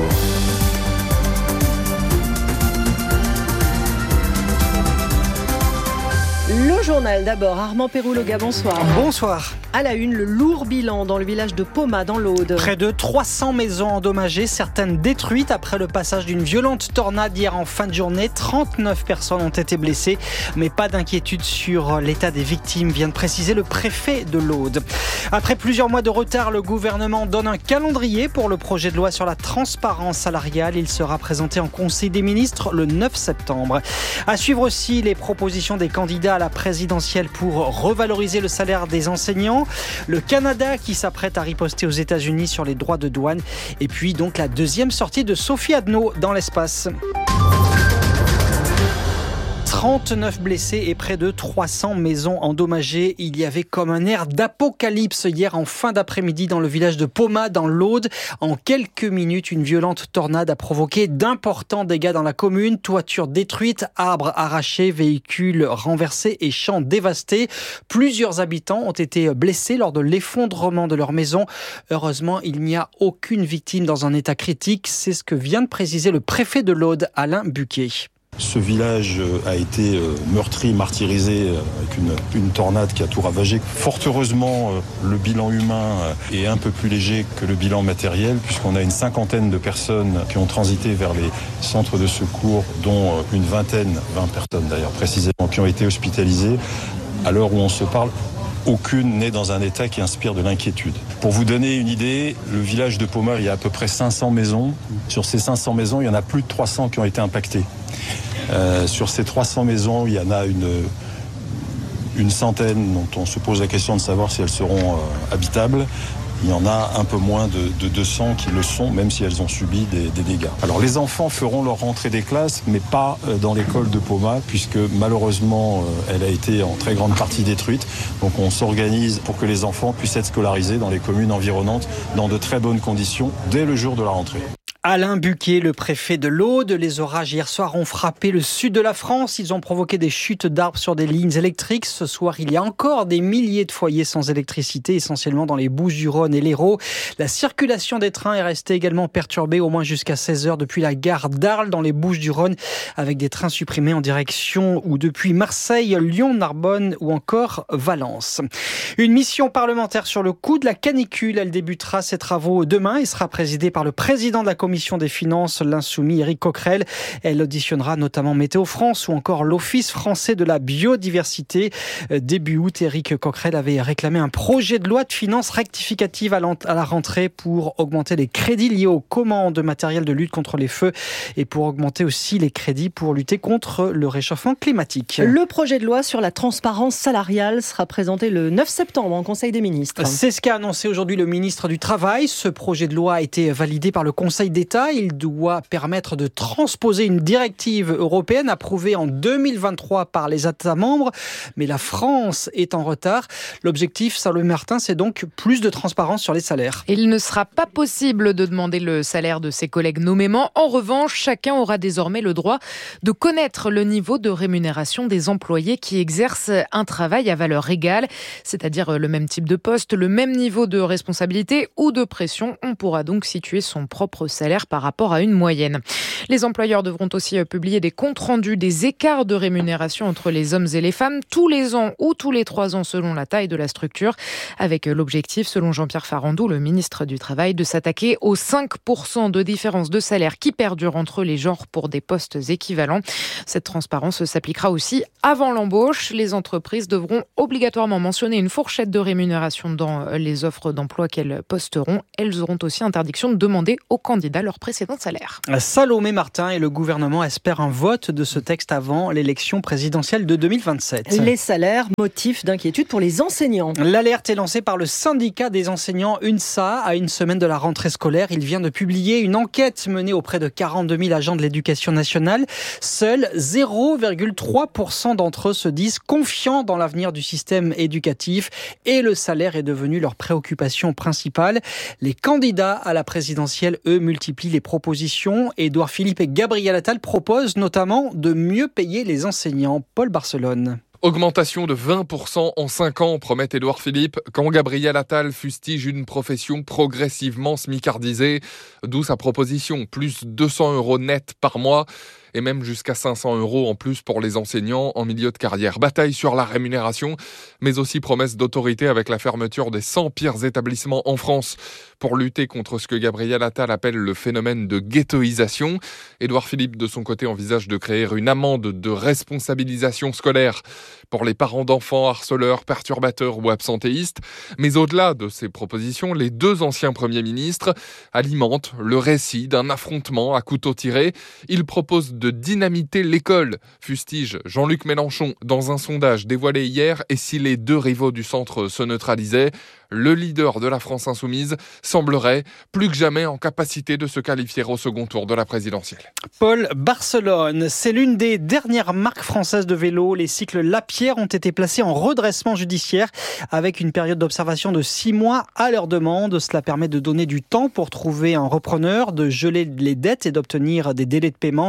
Le journal d'abord, Armand Péroux-Loga, bonsoir. Bonsoir. À la une, le lourd bilan dans le village de Poma, dans l'Aude. Près de 300 maisons endommagées, certaines détruites après le passage d'une violente tornade hier en fin de journée. 39 personnes ont été blessées, mais pas d'inquiétude sur l'état des victimes, vient de préciser le préfet de l'Aude. Après plusieurs mois de retard, le gouvernement donne un calendrier pour le projet de loi sur la transparence salariale. Il sera présenté en Conseil des ministres le 9 septembre. À suivre aussi les propositions des candidats à la présidentielle pour revaloriser le salaire des enseignants. Le Canada qui s'apprête à riposter aux États-Unis sur les droits de douane. Et puis donc la deuxième sortie de Sophie Adno dans l'espace. 39 blessés et près de 300 maisons endommagées. Il y avait comme un air d'apocalypse hier en fin d'après-midi dans le village de Poma, dans l'Aude. En quelques minutes, une violente tornade a provoqué d'importants dégâts dans la commune. Toitures détruites, arbres arrachés, véhicules renversés et champs dévastés. Plusieurs habitants ont été blessés lors de l'effondrement de leur maison. Heureusement, il n'y a aucune victime dans un état critique. C'est ce que vient de préciser le préfet de l'Aude, Alain Buquet. Ce village a été meurtri, martyrisé avec une tornade qui a tout ravagé. Fort heureusement, le bilan humain est un peu plus léger que le bilan matériel, puisqu'on a une cinquantaine de personnes qui ont transité vers les centres de secours, dont une vingtaine, 20 personnes d'ailleurs précisément, qui ont été hospitalisées. À l'heure où on se parle, aucune n'est dans un état qui inspire de l'inquiétude. Pour vous donner une idée, le village de Poma, il y a à peu près 500 maisons. Sur ces 500 maisons, il y en a plus de 300 qui ont été impactées. Sur ces 300 maisons, il y en a une centaine dont on se pose la question de savoir si elles seront habitables. Il y en a un peu moins de 200 qui le sont, même si elles ont subi des dégâts. Alors les enfants feront leur rentrée des classes, mais pas dans l'école de Poma, puisque malheureusement, elle a été en très grande partie détruite. Donc on s'organise pour que les enfants puissent être scolarisés dans les communes environnantes dans de très bonnes conditions dès le jour de la rentrée. Alain Buquet, le préfet de l'Aude. Les orages hier soir ont frappé le sud de la France. Ils ont provoqué des chutes d'arbres sur des lignes électriques. Ce soir, il y a encore des milliers de foyers sans électricité, essentiellement dans les Bouches-du-Rhône et l'Hérault. La circulation des trains est restée également perturbée, au moins jusqu'à 16h depuis la gare d'Arles dans les Bouches-du-Rhône, avec des trains supprimés en direction ou depuis Marseille, Lyon, Narbonne ou encore Valence. Une mission parlementaire sur le coût de la canicule. Elle débutera ses travaux demain et sera présidée par le président de la commission commission des finances, l'insoumis Éric Coquerel. Elle auditionnera notamment Météo France ou encore l'Office français de la biodiversité. Début août, Éric Coquerel avait réclamé un projet de loi de finances rectificative à la rentrée pour augmenter les crédits liés aux commandes de matériel de lutte contre les feux et pour augmenter aussi les crédits pour lutter contre le réchauffement climatique. Le projet de loi sur la transparence salariale sera présenté le 9 septembre en Conseil des ministres. C'est ce qu'a annoncé aujourd'hui le ministre du Travail. Ce projet de loi a été validé par le Conseil d'État. Il doit permettre de transposer une directive européenne approuvée en 2023 par les États membres. Mais la France est en retard. L'objectif, Salomé Martin, c'est donc plus de transparence sur les salaires. Il ne sera pas possible de demander le salaire de ses collègues nommément. En revanche, chacun aura désormais le droit de connaître le niveau de rémunération des employés qui exercent un travail à valeur égale, c'est-à-dire le même type de poste, le même niveau de responsabilité ou de pression. On pourra donc situer son propre salaire par rapport à une moyenne. Les employeurs devront aussi publier des comptes rendus des écarts de rémunération entre les hommes et les femmes tous les ans ou tous les 3 ans selon la taille de la structure, avec l'objectif, selon Jean-Pierre Farandou, le ministre du Travail, de s'attaquer aux 5% de différence de salaire qui perdurent entre les genres pour des postes équivalents. Cette transparence s'appliquera aussi avant l'embauche. Les entreprises devront obligatoirement mentionner une fourchette de rémunération dans les offres d'emploi qu'elles posteront. Elles auront aussi interdiction de demander aux candidats leur précédent salaire. Salomé Martin et le gouvernement espèrent un vote de ce texte avant l'élection présidentielle de 2027. Les salaires, motif d'inquiétude pour les enseignants. L'alerte est lancée par le syndicat des enseignants UNSA à une semaine de la rentrée scolaire. Il vient de publier une enquête menée auprès de 42 000 agents de l'éducation nationale. Seuls 0,3% d'entre eux se disent confiants dans l'avenir du système éducatif et le salaire est devenu leur préoccupation principale. Les candidats à la présidentielle, eux, multiplient les propositions. Édouard Philippe et Gabriel Attal proposent notamment de mieux payer les enseignants. Paul Barcelone. Augmentation de 20% en 5 ans, promet Édouard Philippe, quand Gabriel Attal fustige une profession progressivement smicardisée. D'où sa proposition, plus 200 € net par mois. Et même jusqu'à 500 € en plus pour les enseignants en milieu de carrière. Bataille sur la rémunération, mais aussi promesse d'autorité avec la fermeture des 100 pires établissements en France pour lutter contre ce que Gabriel Attal appelle le phénomène de ghettoisation. Édouard Philippe, de son côté, envisage de créer une amende de responsabilisation scolaire pour les parents d'enfants harceleurs, perturbateurs ou absentéistes. Mais au-delà de ces propositions, les 2 anciens premiers ministres alimentent le récit d'un affrontement à couteau tiré. Ils proposent de dynamiter l'école, fustige Jean-Luc Mélenchon dans un sondage dévoilé hier. Et si les 2 rivaux du centre se neutralisaient, le leader de la France insoumise semblerait plus que jamais en capacité de se qualifier au second tour de la présidentielle. Paul Barcelone, c'est l'une des dernières marques françaises de vélo. Les cycles Lapierre ont été placés en redressement judiciaire avec une période d'observation de 6 mois à leur demande. Cela permet de donner du temps pour trouver un repreneur, de geler les dettes et d'obtenir des délais de paiement.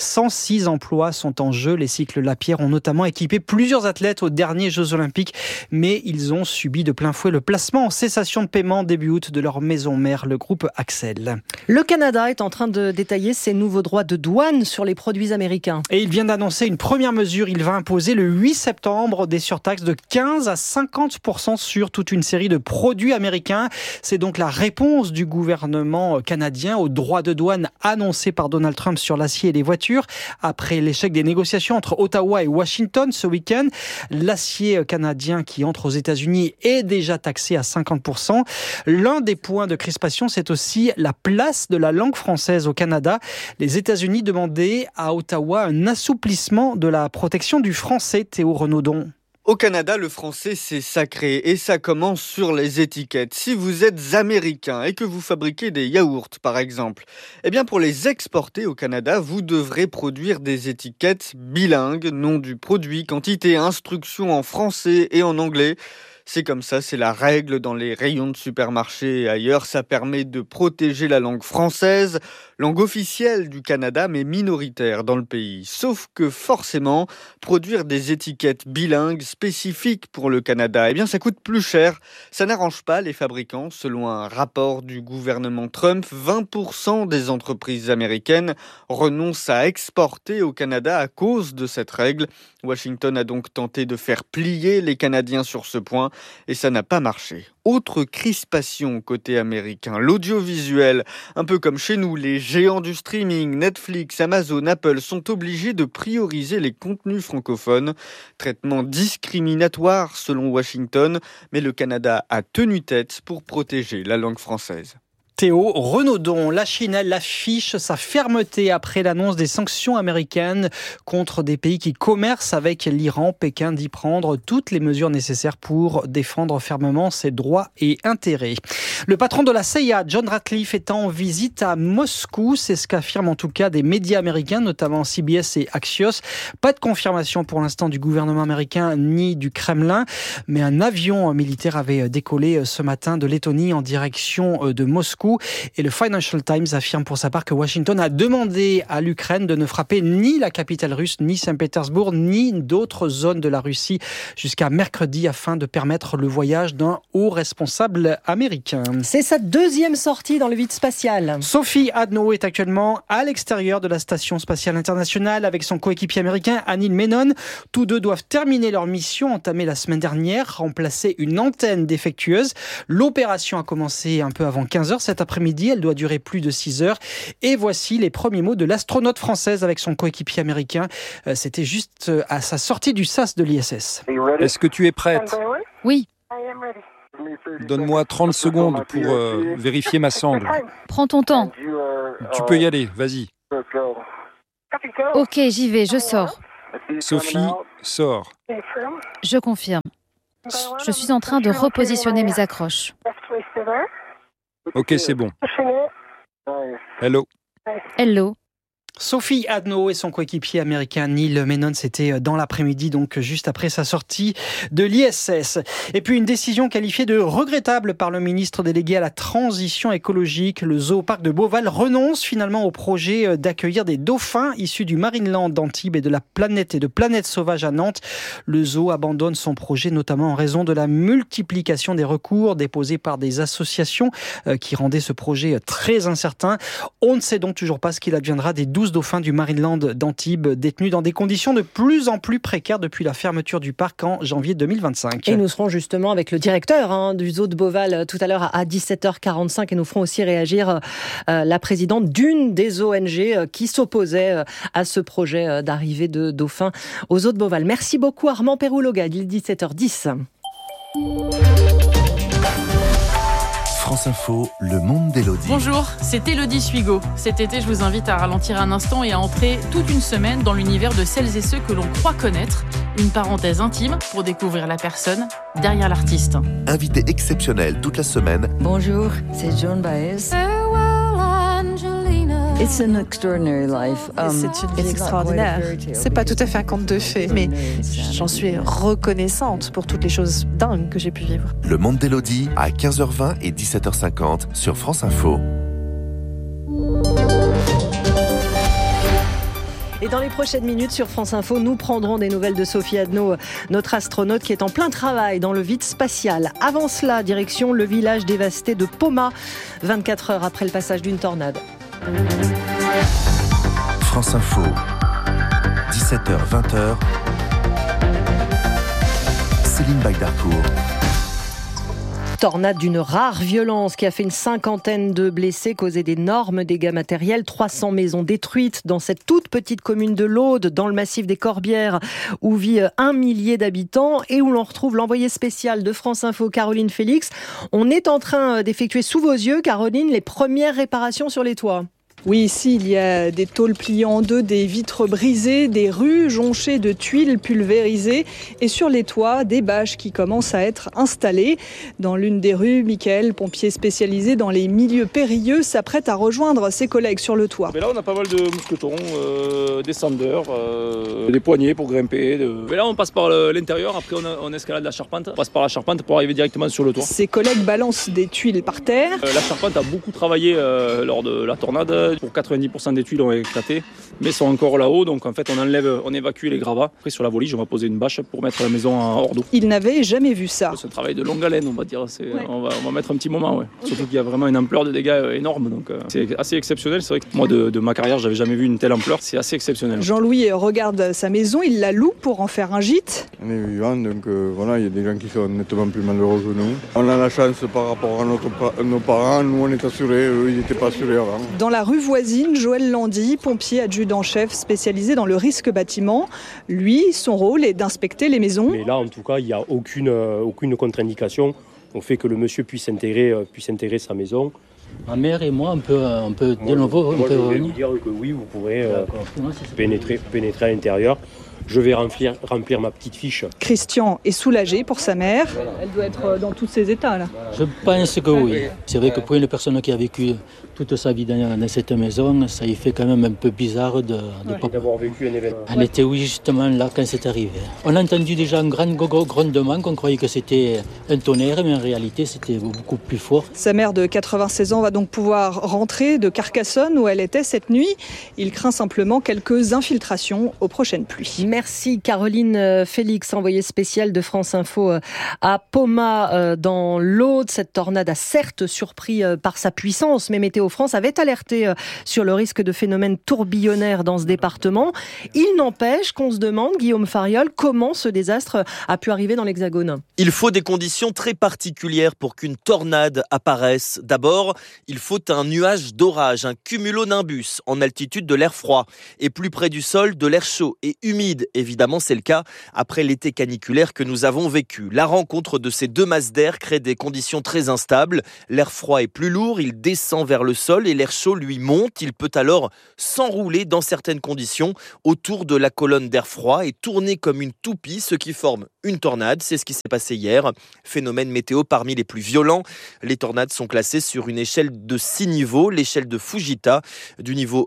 106 emplois sont en jeu. Les cycles Lapierre ont notamment équipé plusieurs athlètes aux derniers Jeux Olympiques, mais ils ont subi de plein fouet le placement en cessation de paiement début août de leur maison mère, le groupe Axel. Le Canada est en train de détailler ses nouveaux droits de douane sur les produits américains. Et il vient d'annoncer une première mesure. Il va imposer le 8 septembre des surtaxes de 15 à 50% sur toute une série de produits américains. C'est donc la réponse du gouvernement canadien aux droits de douane annoncés par Donald Trump sur l'acier et les voitures. Après l'échec des négociations entre Ottawa et Washington ce week-end, l'acier canadien qui entre aux États-Unis est déjà taxé à 50%. L'un des points de crispation, c'est aussi la place de la langue française au Canada. Les États-Unis demandaient à Ottawa un assouplissement de la protection du français. Théo Renaudon. Au Canada, le français, c'est sacré et ça commence sur les étiquettes. Si vous êtes américain et que vous fabriquez des yaourts, par exemple, eh bien pour les exporter au Canada, vous devrez produire des étiquettes bilingues, nom du produit, quantité, instructions en français et en anglais. C'est comme ça, c'est la règle dans les rayons de supermarché et ailleurs. Ça permet de protéger la langue française, langue officielle du Canada, mais minoritaire dans le pays. Sauf que forcément, produire des étiquettes bilingues spécifiques pour le Canada, eh bien ça coûte plus cher. Ça n'arrange pas les fabricants. Selon un rapport du gouvernement Trump, 20% des entreprises américaines renoncent à exporter au Canada à cause de cette règle. Washington a donc tenté de faire plier les Canadiens sur ce point. et ça n'a pas marché. Autre crispation côté américain, l'audiovisuel. Un peu comme chez nous, les géants du streaming, Netflix, Amazon, Apple sont obligés de prioriser les contenus francophones. Traitement discriminatoire selon Washington, mais le Canada a tenu tête pour protéger la langue française. Théo Renaudon, la Chine, elle affiche sa fermeté après l'annonce des sanctions américaines contre des pays qui commercent avec l'Iran. Pékin dit prendre toutes les mesures nécessaires pour défendre fermement ses droits et intérêts. Le patron de la CIA, John Ratcliffe, est en visite à Moscou. C'est ce qu'affirment en tout cas des médias américains, notamment CBS et Axios. Pas de confirmation pour l'instant du gouvernement américain ni du Kremlin, mais un avion militaire avait décollé ce matin de Lettonie en direction de Moscou. Et le Financial Times affirme pour sa part que Washington a demandé à l'Ukraine de ne frapper ni la capitale russe, ni Saint-Pétersbourg, ni d'autres zones de la Russie jusqu'à mercredi afin de permettre le voyage d'un haut responsable américain. C'est sa deuxième sortie dans le vide spatial. Sophie Adno est actuellement à l'extérieur de la Station spatiale internationale avec son coéquipier américain Anil Menon. Tous deux doivent terminer leur mission entamée la semaine dernière, remplacer une antenne défectueuse. L'opération a commencé un peu avant 15h cet après-midi, elle doit durer plus de 6 heures. Et voici les premiers mots de l'astronaute française avec son coéquipier américain. C'était juste à sa sortie du SAS de l'ISS. Est-ce que tu es prête ? Oui. Donne-moi 30 secondes pour vérifier ma sangle. Prends ton temps. Tu peux y aller, vas-y. Ok, j'y vais, je sors. Sophie, sors. Je confirme. Je suis en train de repositionner mes accroches. Ok, c'est bon. Hello. Hello. Sophie Adno et son coéquipier américain Neil Menon, c'était dans l'après-midi, donc juste après sa sortie de l'ISS. Et puis une décision qualifiée de regrettable par le ministre délégué à la transition écologique. Le zooparc de Beauval renonce finalement au projet d'accueillir des dauphins issus du Marineland d'Antibes et de la Planète Sauvage à Nantes. Le zoo abandonne son projet notamment en raison de la multiplication des recours déposés par des associations qui rendaient ce projet très incertain. On ne sait donc toujours pas ce qu'il adviendra des 12 dauphins du Marineland d'Antibes détenus dans des conditions de plus en plus précaires depuis la fermeture du parc en janvier 2025. Et nous serons justement avec le directeur du zoo de Beauval tout à l'heure à 17h45 et nous ferons aussi réagir la présidente d'une des ONG qui s'opposait à ce projet d'arrivée de dauphins au zoo de Beauval. Merci beaucoup Armand Perrouloga, il est 17h10. France Info, le monde d'Élodie. Bonjour, c'est Élodie Suigo. Cet été, je vous invite à ralentir un instant et à entrer toute une semaine dans l'univers de celles et ceux que l'on croit connaître. Une parenthèse intime pour découvrir la personne derrière l'artiste. Invité exceptionnel toute la semaine. Bonjour, c'est Joan Baez. It's an extraordinary life. C'est une vie extraordinaire. C'est pas tout à fait un conte de fées, mais j'en suis reconnaissante pour toutes les choses dingues que j'ai pu vivre. Le monde d'Élodie à 15h20 et 17h50 sur France Info. Et dans les prochaines minutes sur France Info, nous prendrons des nouvelles de Sophie Adno, notre astronaute qui est en plein travail dans le vide spatial. Avant cela, direction le village dévasté de Poma, 24 heures après le passage d'une tornade. France Info, 17h, 20h, Céline Bagdarcourt. Tornade d'une rare violence qui a fait une 50aine de blessés, causé d'énormes dégâts matériels, 300 maisons détruites dans cette toute petite commune de l'Aude, dans le massif des Corbières, où vit 1 millier d'habitants et où l'on retrouve l'envoyée spéciale de France Info, Caroline Félix. On est en train d'effectuer sous vos yeux, Caroline, les premières réparations sur les toits. Oui, ici, il y a des tôles pliées en deux, des vitres brisées, des rues jonchées de tuiles pulvérisées et sur les toits, des bâches qui commencent à être installées. Dans l'une des rues, Michael, pompier spécialisé dans les milieux périlleux, s'apprête à rejoindre ses collègues sur le toit. Mais là, on a pas mal de mousquetons, descendeurs, des poignées pour grimper. Mais là, on passe par l'intérieur, après on escalade la charpente. On passe par la charpente pour arriver directement sur le toit. Ses collègues balancent des tuiles par terre. La charpente a beaucoup travaillé lors de la tornade. Pour 90% des tuiles ont éclaté, mais sont encore là-haut. Donc en fait, on évacue les gravats. Après, sur la volige, on va poser une bâche pour mettre la maison hors d'eau. Il n'avait jamais vu ça. C'est un travail de longue haleine, on va dire. On va mettre un petit moment, ouais. Surtout qu'il y a vraiment une ampleur de dégâts énorme. Donc c'est assez exceptionnel. C'est vrai que moi, de ma carrière, j'avais jamais vu une telle ampleur. C'est assez exceptionnel. Jean-Louis regarde sa maison, il la loue pour en faire un gîte. On est vivant, donc voilà, il y a des gens qui sont nettement plus malheureux que nous. On a la chance par rapport à nos parents, nous on est assurés, eux ils n'étaient pas assurés avant. Dans la rue voisine, Joël Landy, pompier adjudant-chef spécialisé dans le risque bâtiment. Lui, son rôle est d'inspecter les maisons. Mais là, en tout cas, il n'y a aucune contre-indication au fait que le monsieur puisse intégrer sa maison. Ma mère et moi, on peut de nouveau... Moi, je vais vous dire que oui, vous pourrez pénétrer à l'intérieur. Je vais remplir ma petite fiche. Christian est soulagé pour sa mère. Elle doit être dans tous ses états, là. Je pense que oui. C'est vrai que pour une personne qui a vécu toute sa vie dans cette maison, ça y fait quand même un peu bizarre d'avoir vécu un événement. Elle était justement là quand c'est arrivé. On a entendu déjà un grand grondement, qu'on croyait que c'était un tonnerre, mais en réalité c'était beaucoup plus fort. Sa mère de 96 ans va donc pouvoir rentrer de Carcassonne où elle était cette nuit. Il craint simplement quelques infiltrations aux prochaines pluies. Merci Caroline Félix, envoyée spéciale de France Info à Poma dans l'Aude. Cette tornade a certes surpris par sa puissance, mais Météo France avait alerté sur le risque de phénomènes tourbillonnaires dans ce département. Il n'empêche qu'on se demande, Guillaume Fariol, comment ce désastre a pu arriver dans l'Hexagone. Il faut des conditions très particulières pour qu'une tornade apparaisse. D'abord, il faut un nuage d'orage, un cumulonimbus en altitude de l'air froid et plus près du sol de l'air chaud et humide. Évidemment, c'est le cas après l'été caniculaire que nous avons vécu. La rencontre de ces deux masses d'air crée des conditions très instables. L'air froid est plus lourd, il descend vers le sol et l'air chaud, lui, monte. Il peut alors s'enrouler dans certaines conditions autour de la colonne d'air froid et tourner comme une toupie, ce qui forme une tornade. C'est ce qui s'est passé hier. Phénomène météo parmi les plus violents. Les tornades sont classées sur une échelle de 6 niveaux, l'échelle de Fujita, du niveau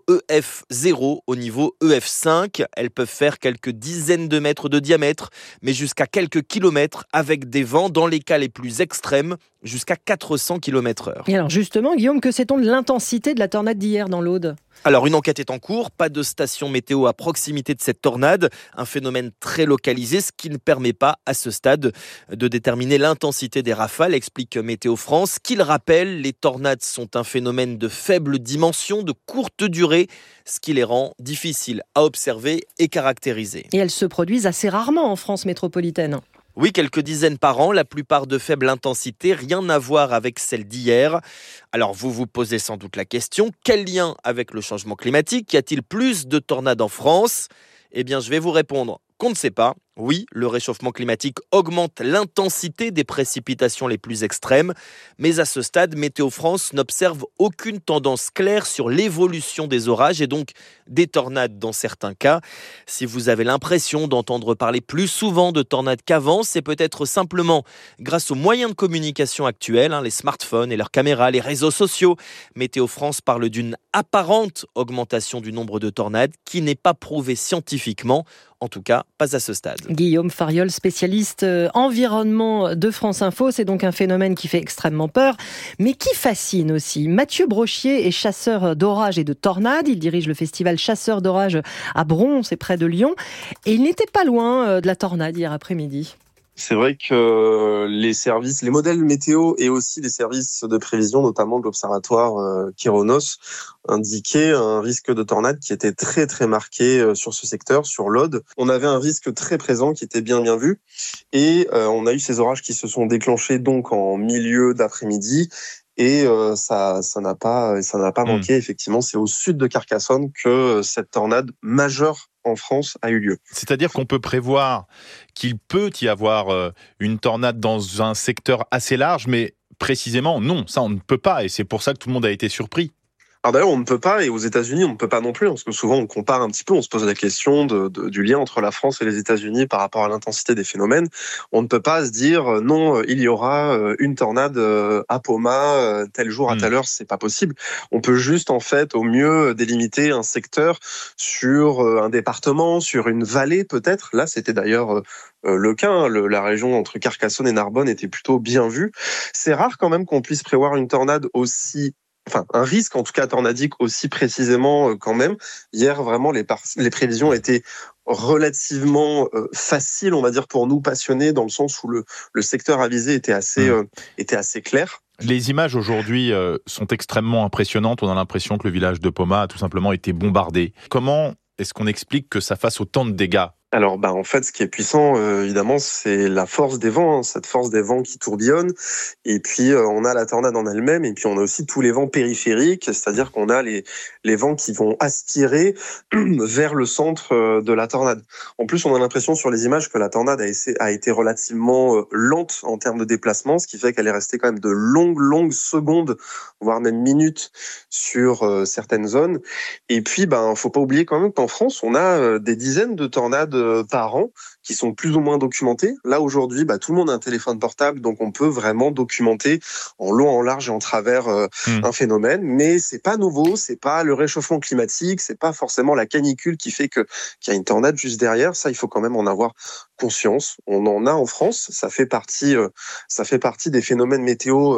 EF0 au niveau EF5. Elles peuvent faire quelques dizaines de mètres de diamètre, mais jusqu'à quelques kilomètres avec des vents, dans les cas les plus extrêmes, jusqu'à 400 km/h. Et alors justement, Guillaume, que sait-on de l'intensité de la tornade d'hier dans l'Aude ? Alors, une enquête est en cours, pas de station météo à proximité de cette tornade, un phénomène très localisé, ce qui ne permet pas à ce stade de déterminer l'intensité des rafales, explique Météo France, qu'il rappelle, les tornades sont un phénomène de faible dimension, de courte durée, ce qui les rend difficiles à observer et caractériser. Et elles se produisent assez rarement en France métropolitaine. Oui, quelques dizaines par an, la plupart de faible intensité, rien à voir avec celle d'hier. Alors vous vous posez sans doute la question, quel lien avec le changement climatique ? Y a-t-il plus de tornades en France ? Eh bien, je vais vous répondre qu'on ne sait pas. Oui, le réchauffement climatique augmente l'intensité des précipitations les plus extrêmes, mais à ce stade, Météo France n'observe aucune tendance claire sur l'évolution des orages et donc des tornades dans certains cas. Si vous avez l'impression d'entendre parler plus souvent de tornades qu'avant, c'est peut-être simplement grâce aux moyens de communication actuels, les smartphones et leurs caméras, les réseaux sociaux. Météo France parle d'une apparente augmentation du nombre de tornades qui n'est pas prouvée scientifiquement, en tout cas pas à ce stade. Guillaume Fariol, spécialiste environnement de France Info, c'est donc un phénomène qui fait extrêmement peur, mais qui fascine aussi. Mathieu Brochier est chasseur d'orages et de tornades, il dirige le festival Chasseurs d'orages à Bron, c'est près de Lyon, et il n'était pas loin de la tornade hier après-midi. C'est vrai que les modèles météo et aussi les services de prévision, notamment de l'observatoire Kéronos, indiquaient un risque de tornade qui était très très marqué sur ce secteur, sur l'Aude. On avait un risque très présent qui était bien vu et on a eu ces orages qui se sont déclenchés donc en milieu d'après-midi. Et ça n'a pas manqué, effectivement. C'est au sud de Carcassonne que cette tornade majeure en France a eu lieu. C'est-à-dire qu'on peut prévoir qu'il peut y avoir une tornade dans un secteur assez large, mais précisément, non, ça on ne peut pas. Et c'est pour ça que tout le monde a été surpris. Alors d'ailleurs, on ne peut pas, et aux États-Unis, on ne peut pas non plus, parce que souvent on compare un petit peu, on se pose la question du lien entre la France et les États-Unis par rapport à l'intensité des phénomènes. On ne peut pas se dire non, il y aura une tornade à Poma tel jour à telle heure, c'est pas possible. On peut juste en fait au mieux délimiter un secteur sur un département, sur une vallée peut-être. Là, c'était d'ailleurs le cas. La région entre Carcassonne et Narbonne était plutôt bien vue. C'est rare quand même qu'on puisse prévoir une tornade aussi un risque en tout cas tornadique aussi précisément quand même. Hier, vraiment, les prévisions étaient relativement faciles, on va dire, pour nous passionnés, dans le sens où le secteur avisé était assez clair. Les images aujourd'hui sont extrêmement impressionnantes. On a l'impression que le village de Poma a tout simplement été bombardé. Comment est-ce qu'on explique que ça fasse autant de dégâts ? Alors, en fait, ce qui est puissant, évidemment, c'est la force des vents, cette force des vents qui tourbillonnent. Et puis, on a la tornade en elle-même, et puis on a aussi tous les vents périphériques, c'est-à-dire qu'on a les vents qui vont aspirer vers le centre de la tornade. En plus, on a l'impression sur les images que la tornade a été relativement lente en termes de déplacement, ce qui fait qu'elle est restée quand même de longues secondes, voire même minutes sur certaines zones. Et puis, faut pas oublier quand même qu'en France, on a des dizaines de tornades par an qui sont plus ou moins documentées. Là, aujourd'hui, tout le monde a un téléphone portable, donc on peut vraiment documenter en long, en large et en travers un phénomène. Mais c'est pas nouveau, c'est pas le réchauffement climatique, c'est pas forcément la canicule qui fait qu'il y a une tornade juste derrière. Ça, il faut quand même en avoir conscience. On en a en France. Ça fait partie des phénomènes météo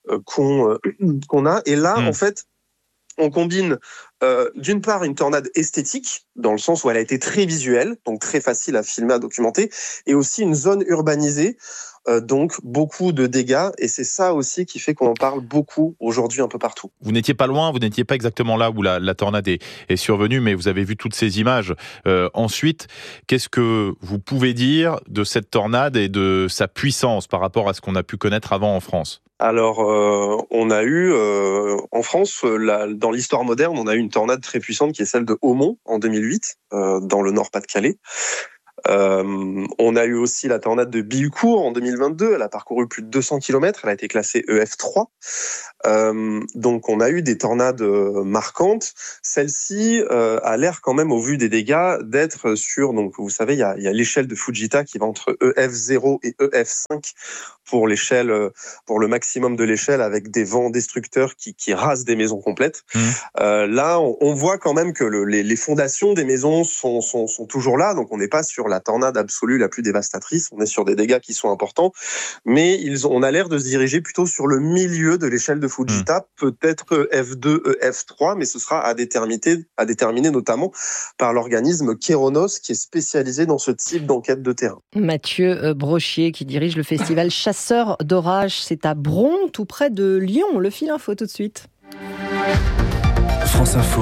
qu'on a. Et là, en fait, on combine d'une part une tornade esthétique, dans le sens où elle a été très visuelle, donc très facile à filmer, à documenter, et aussi une zone urbanisée, donc beaucoup de dégâts, et c'est ça aussi qui fait qu'on en parle beaucoup aujourd'hui un peu partout. Vous n'étiez pas loin, vous n'étiez pas exactement là où la tornade est survenue, mais vous avez vu toutes ces images. Ensuite, qu'est-ce que vous pouvez dire de cette tornade et de sa puissance par rapport à ce qu'on a pu connaître avant en France ? Alors, on a eu, en France, dans l'histoire moderne, on a eu une tornade très puissante qui est celle de Haumont en 2008, dans le Nord-Pas-de-Calais. On a eu aussi la tornade de Bihucourt en 2022. Elle a parcouru plus de 200 km. Elle a été classée EF3. Donc, on a eu des tornades marquantes. Celle-ci a l'air quand même, au vu des dégâts, d'être sur... Donc, vous savez, il y a l'échelle de Fujita qui va entre EF0 et EF5 pour le maximum de l'échelle, avec des vents destructeurs qui rasent des maisons complètes. Là, on voit quand même que les fondations des maisons sont toujours là. Donc, on n'est pas sur la tornade absolue la plus dévastatrice. On est sur des dégâts qui sont importants. Mais on a l'air de se diriger plutôt sur le milieu de l'échelle de Fujita, peut-être F2, F3, mais ce sera à déterminer notamment par l'organisme Kéronos, qui est spécialisé dans ce type d'enquête de terrain. Mathieu Brochier, qui dirige le festival Chasseurs d'Orage, c'est à Bron, tout près de Lyon. Le fil info tout de suite. France Info,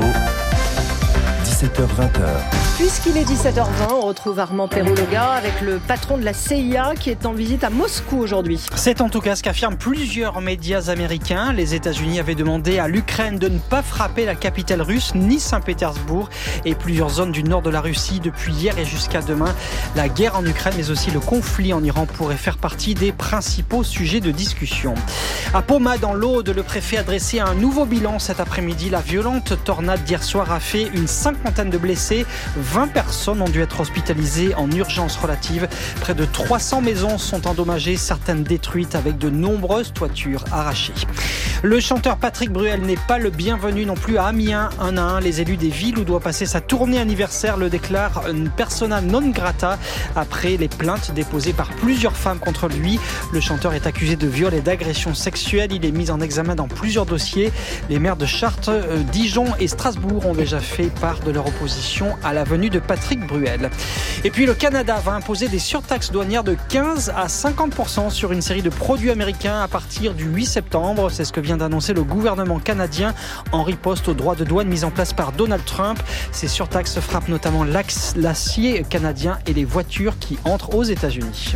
17h-20h. Puisqu'il est 17h20, on retrouve Armand Perrault-Lega avec le patron de la CIA qui est en visite à Moscou aujourd'hui. C'est en tout cas ce qu'affirment plusieurs médias américains. Les États-Unis avaient demandé à l'Ukraine de ne pas frapper la capitale russe, ni Saint-Pétersbourg, et plusieurs zones du nord de la Russie depuis hier et jusqu'à demain. La guerre en Ukraine, mais aussi le conflit en Iran pourraient faire partie des principaux sujets de discussion. À Poma, dans l'Aude, le préfet a dressé un nouveau bilan cet après-midi. La violente tornade d'hier soir a fait une cinquantaine de blessés. 20 personnes ont dû être hospitalisées en urgence relative. Près de 300 maisons sont endommagées, certaines détruites avec de nombreuses toitures arrachées. Le chanteur Patrick Bruel n'est pas le bienvenu non plus à Amiens. 1 à 1, les élus des villes où doit passer sa tournée anniversaire le déclarent une persona non grata après les plaintes déposées par plusieurs femmes contre lui. Le chanteur est accusé de viol et d'agression sexuelle. Il est mis en examen dans plusieurs dossiers. Les maires de Chartres, Dijon et Strasbourg ont déjà fait part de leur opposition à la venue de Patrick Bruel. Et puis le Canada va imposer des surtaxes douanières de 15 à 50% sur une série de produits américains à partir du 8 septembre. C'est ce que vient d'annoncer le gouvernement canadien en riposte aux droits de douane mis en place par Donald Trump. Ces surtaxes frappent notamment l'acier canadien et les voitures qui entrent aux États-Unis.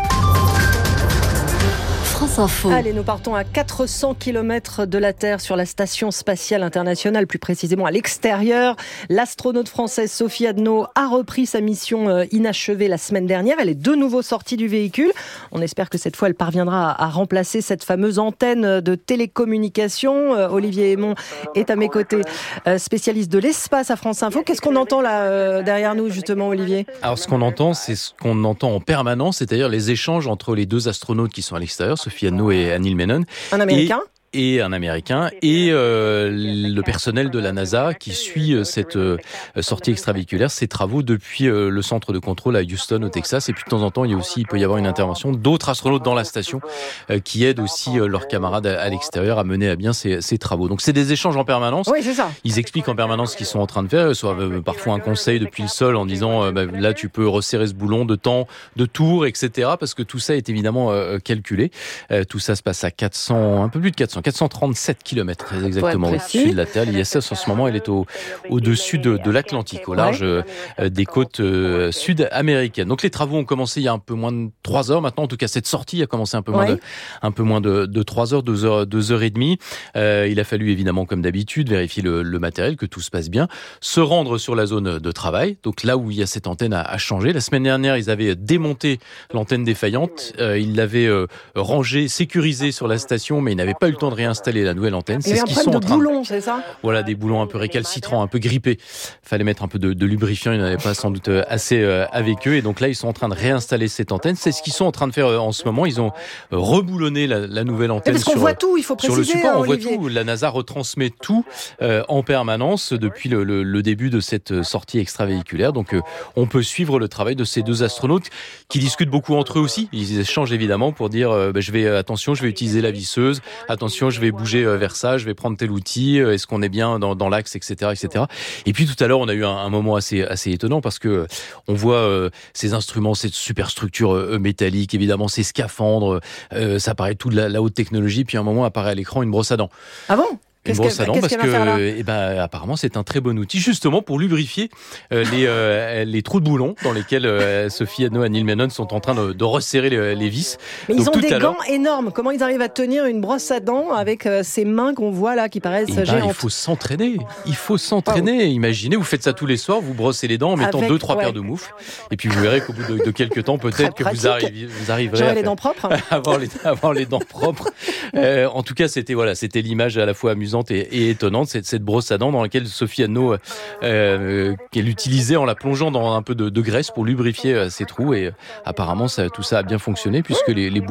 France Info. Allez, nous partons à 400 km de la Terre sur la Station Spatiale Internationale, plus précisément à l'extérieur. L'astronaute française Sophie Adno a repris sa mission inachevée la semaine dernière. Elle est de nouveau sortie du véhicule. On espère que cette fois, elle parviendra à remplacer cette fameuse antenne de télécommunication. Olivier Aymon est à mes côtés, spécialiste de l'espace à France Info. Qu'est-ce qu'on entend là derrière nous, justement, Olivier ? Alors, ce qu'on entend, c'est ce qu'on entend en permanence, c'est-à-dire les échanges entre les deux astronautes qui sont à l'extérieur, Sophie Adno et Neil Menon. Un Américain ? et un Américain, et le personnel de la NASA qui suit cette sortie extravéhiculaire, ces travaux depuis le centre de contrôle à Houston, au Texas. Et puis de temps en temps, il peut y avoir une intervention d'autres astronautes dans la station qui aident aussi leurs camarades à l'extérieur à mener à bien ces travaux. Donc c'est des échanges en permanence. Oui, c'est ça. Ils expliquent en permanence ce qu'ils sont en train de faire, soit parfois un conseil depuis le sol en disant là tu peux resserrer ce boulon de temps, de tour, etc. Parce que tout ça est évidemment calculé. Tout ça se passe à 400, un peu plus de 437 km très exactement au-dessus de la Terre. L'ISS en ce moment elle est au-dessus de l'Atlantique, au large des côtes sud-américaines. Donc les travaux ont commencé il y a un peu moins de 3 heures maintenant. En tout cas cette sortie a commencé un peu moins de 3 heures, 2 heures et demie. Il a fallu évidemment comme d'habitude vérifier le matériel, que tout se passe bien, se rendre sur la zone de travail, donc là où il y a cette antenne à changer. La semaine dernière, ils avaient démonté l'antenne défaillante, ils l'avaient rangée, sécurisée sur la station, mais ils n'avaient pas eu le temps de réinstaller la nouvelle antenne. C'est ce qu'ils sont en train de boulons, c'est ça ? Voilà, des boulons un peu récalcitrants, un peu grippés. Fallait mettre un peu de lubrifiant, ils n'en avaient pas sans doute assez avec eux, et donc là, ils sont en train de réinstaller cette antenne. C'est ce qu'ils sont en train de faire en ce moment. Ils ont reboulonné la nouvelle antenne parce qu'on voit tout, il faut préciser, sur le support. On voit Olivier. tout. La NASA retransmet tout en permanence depuis le début de cette sortie extravéhiculaire. Donc on peut suivre le travail de ces 2 astronautes qui discutent beaucoup entre eux aussi. Ils échangent évidemment pour dire attention, je vais utiliser la visseuse, attention, je vais bouger vers ça, je vais prendre tel outil, est-ce qu'on est bien dans l'axe, etc., etc. Et puis tout à l'heure, on a eu un moment assez étonnant parce que on voit ces instruments, cette superstructure métallique, évidemment ces scaphandres, ça paraît tout de la haute technologie, puis à un moment apparaît à l'écran une brosse à dents. Ah bon ? Une brosse à dents parce que apparemment c'est un très bon outil justement pour lubrifier les trous de boulons dans lesquels Sophie Hadno et Neil Menon sont en train de resserrer les vis. Mais ils ont des gants énormes. Comment ils arrivent à tenir une brosse à dents avec ces mains qu'on voit là qui paraissent géantes ? Il faut s'entraîner. Imaginez, vous faites ça tous les soirs, vous brossez les dents en mettant 2-3 paires de moufles et puis vous verrez qu'au bout de quelques temps peut-être que vous arriverez à les dents propres. avoir les dents propres. En tout cas, c'était l'image à la fois amusante et étonnante, cette brosse à dents dans laquelle Sophie Hadno qu'elle utilisait en la plongeant dans un peu de graisse pour lubrifier ses trous, et apparemment tout ça a bien fonctionné puisque les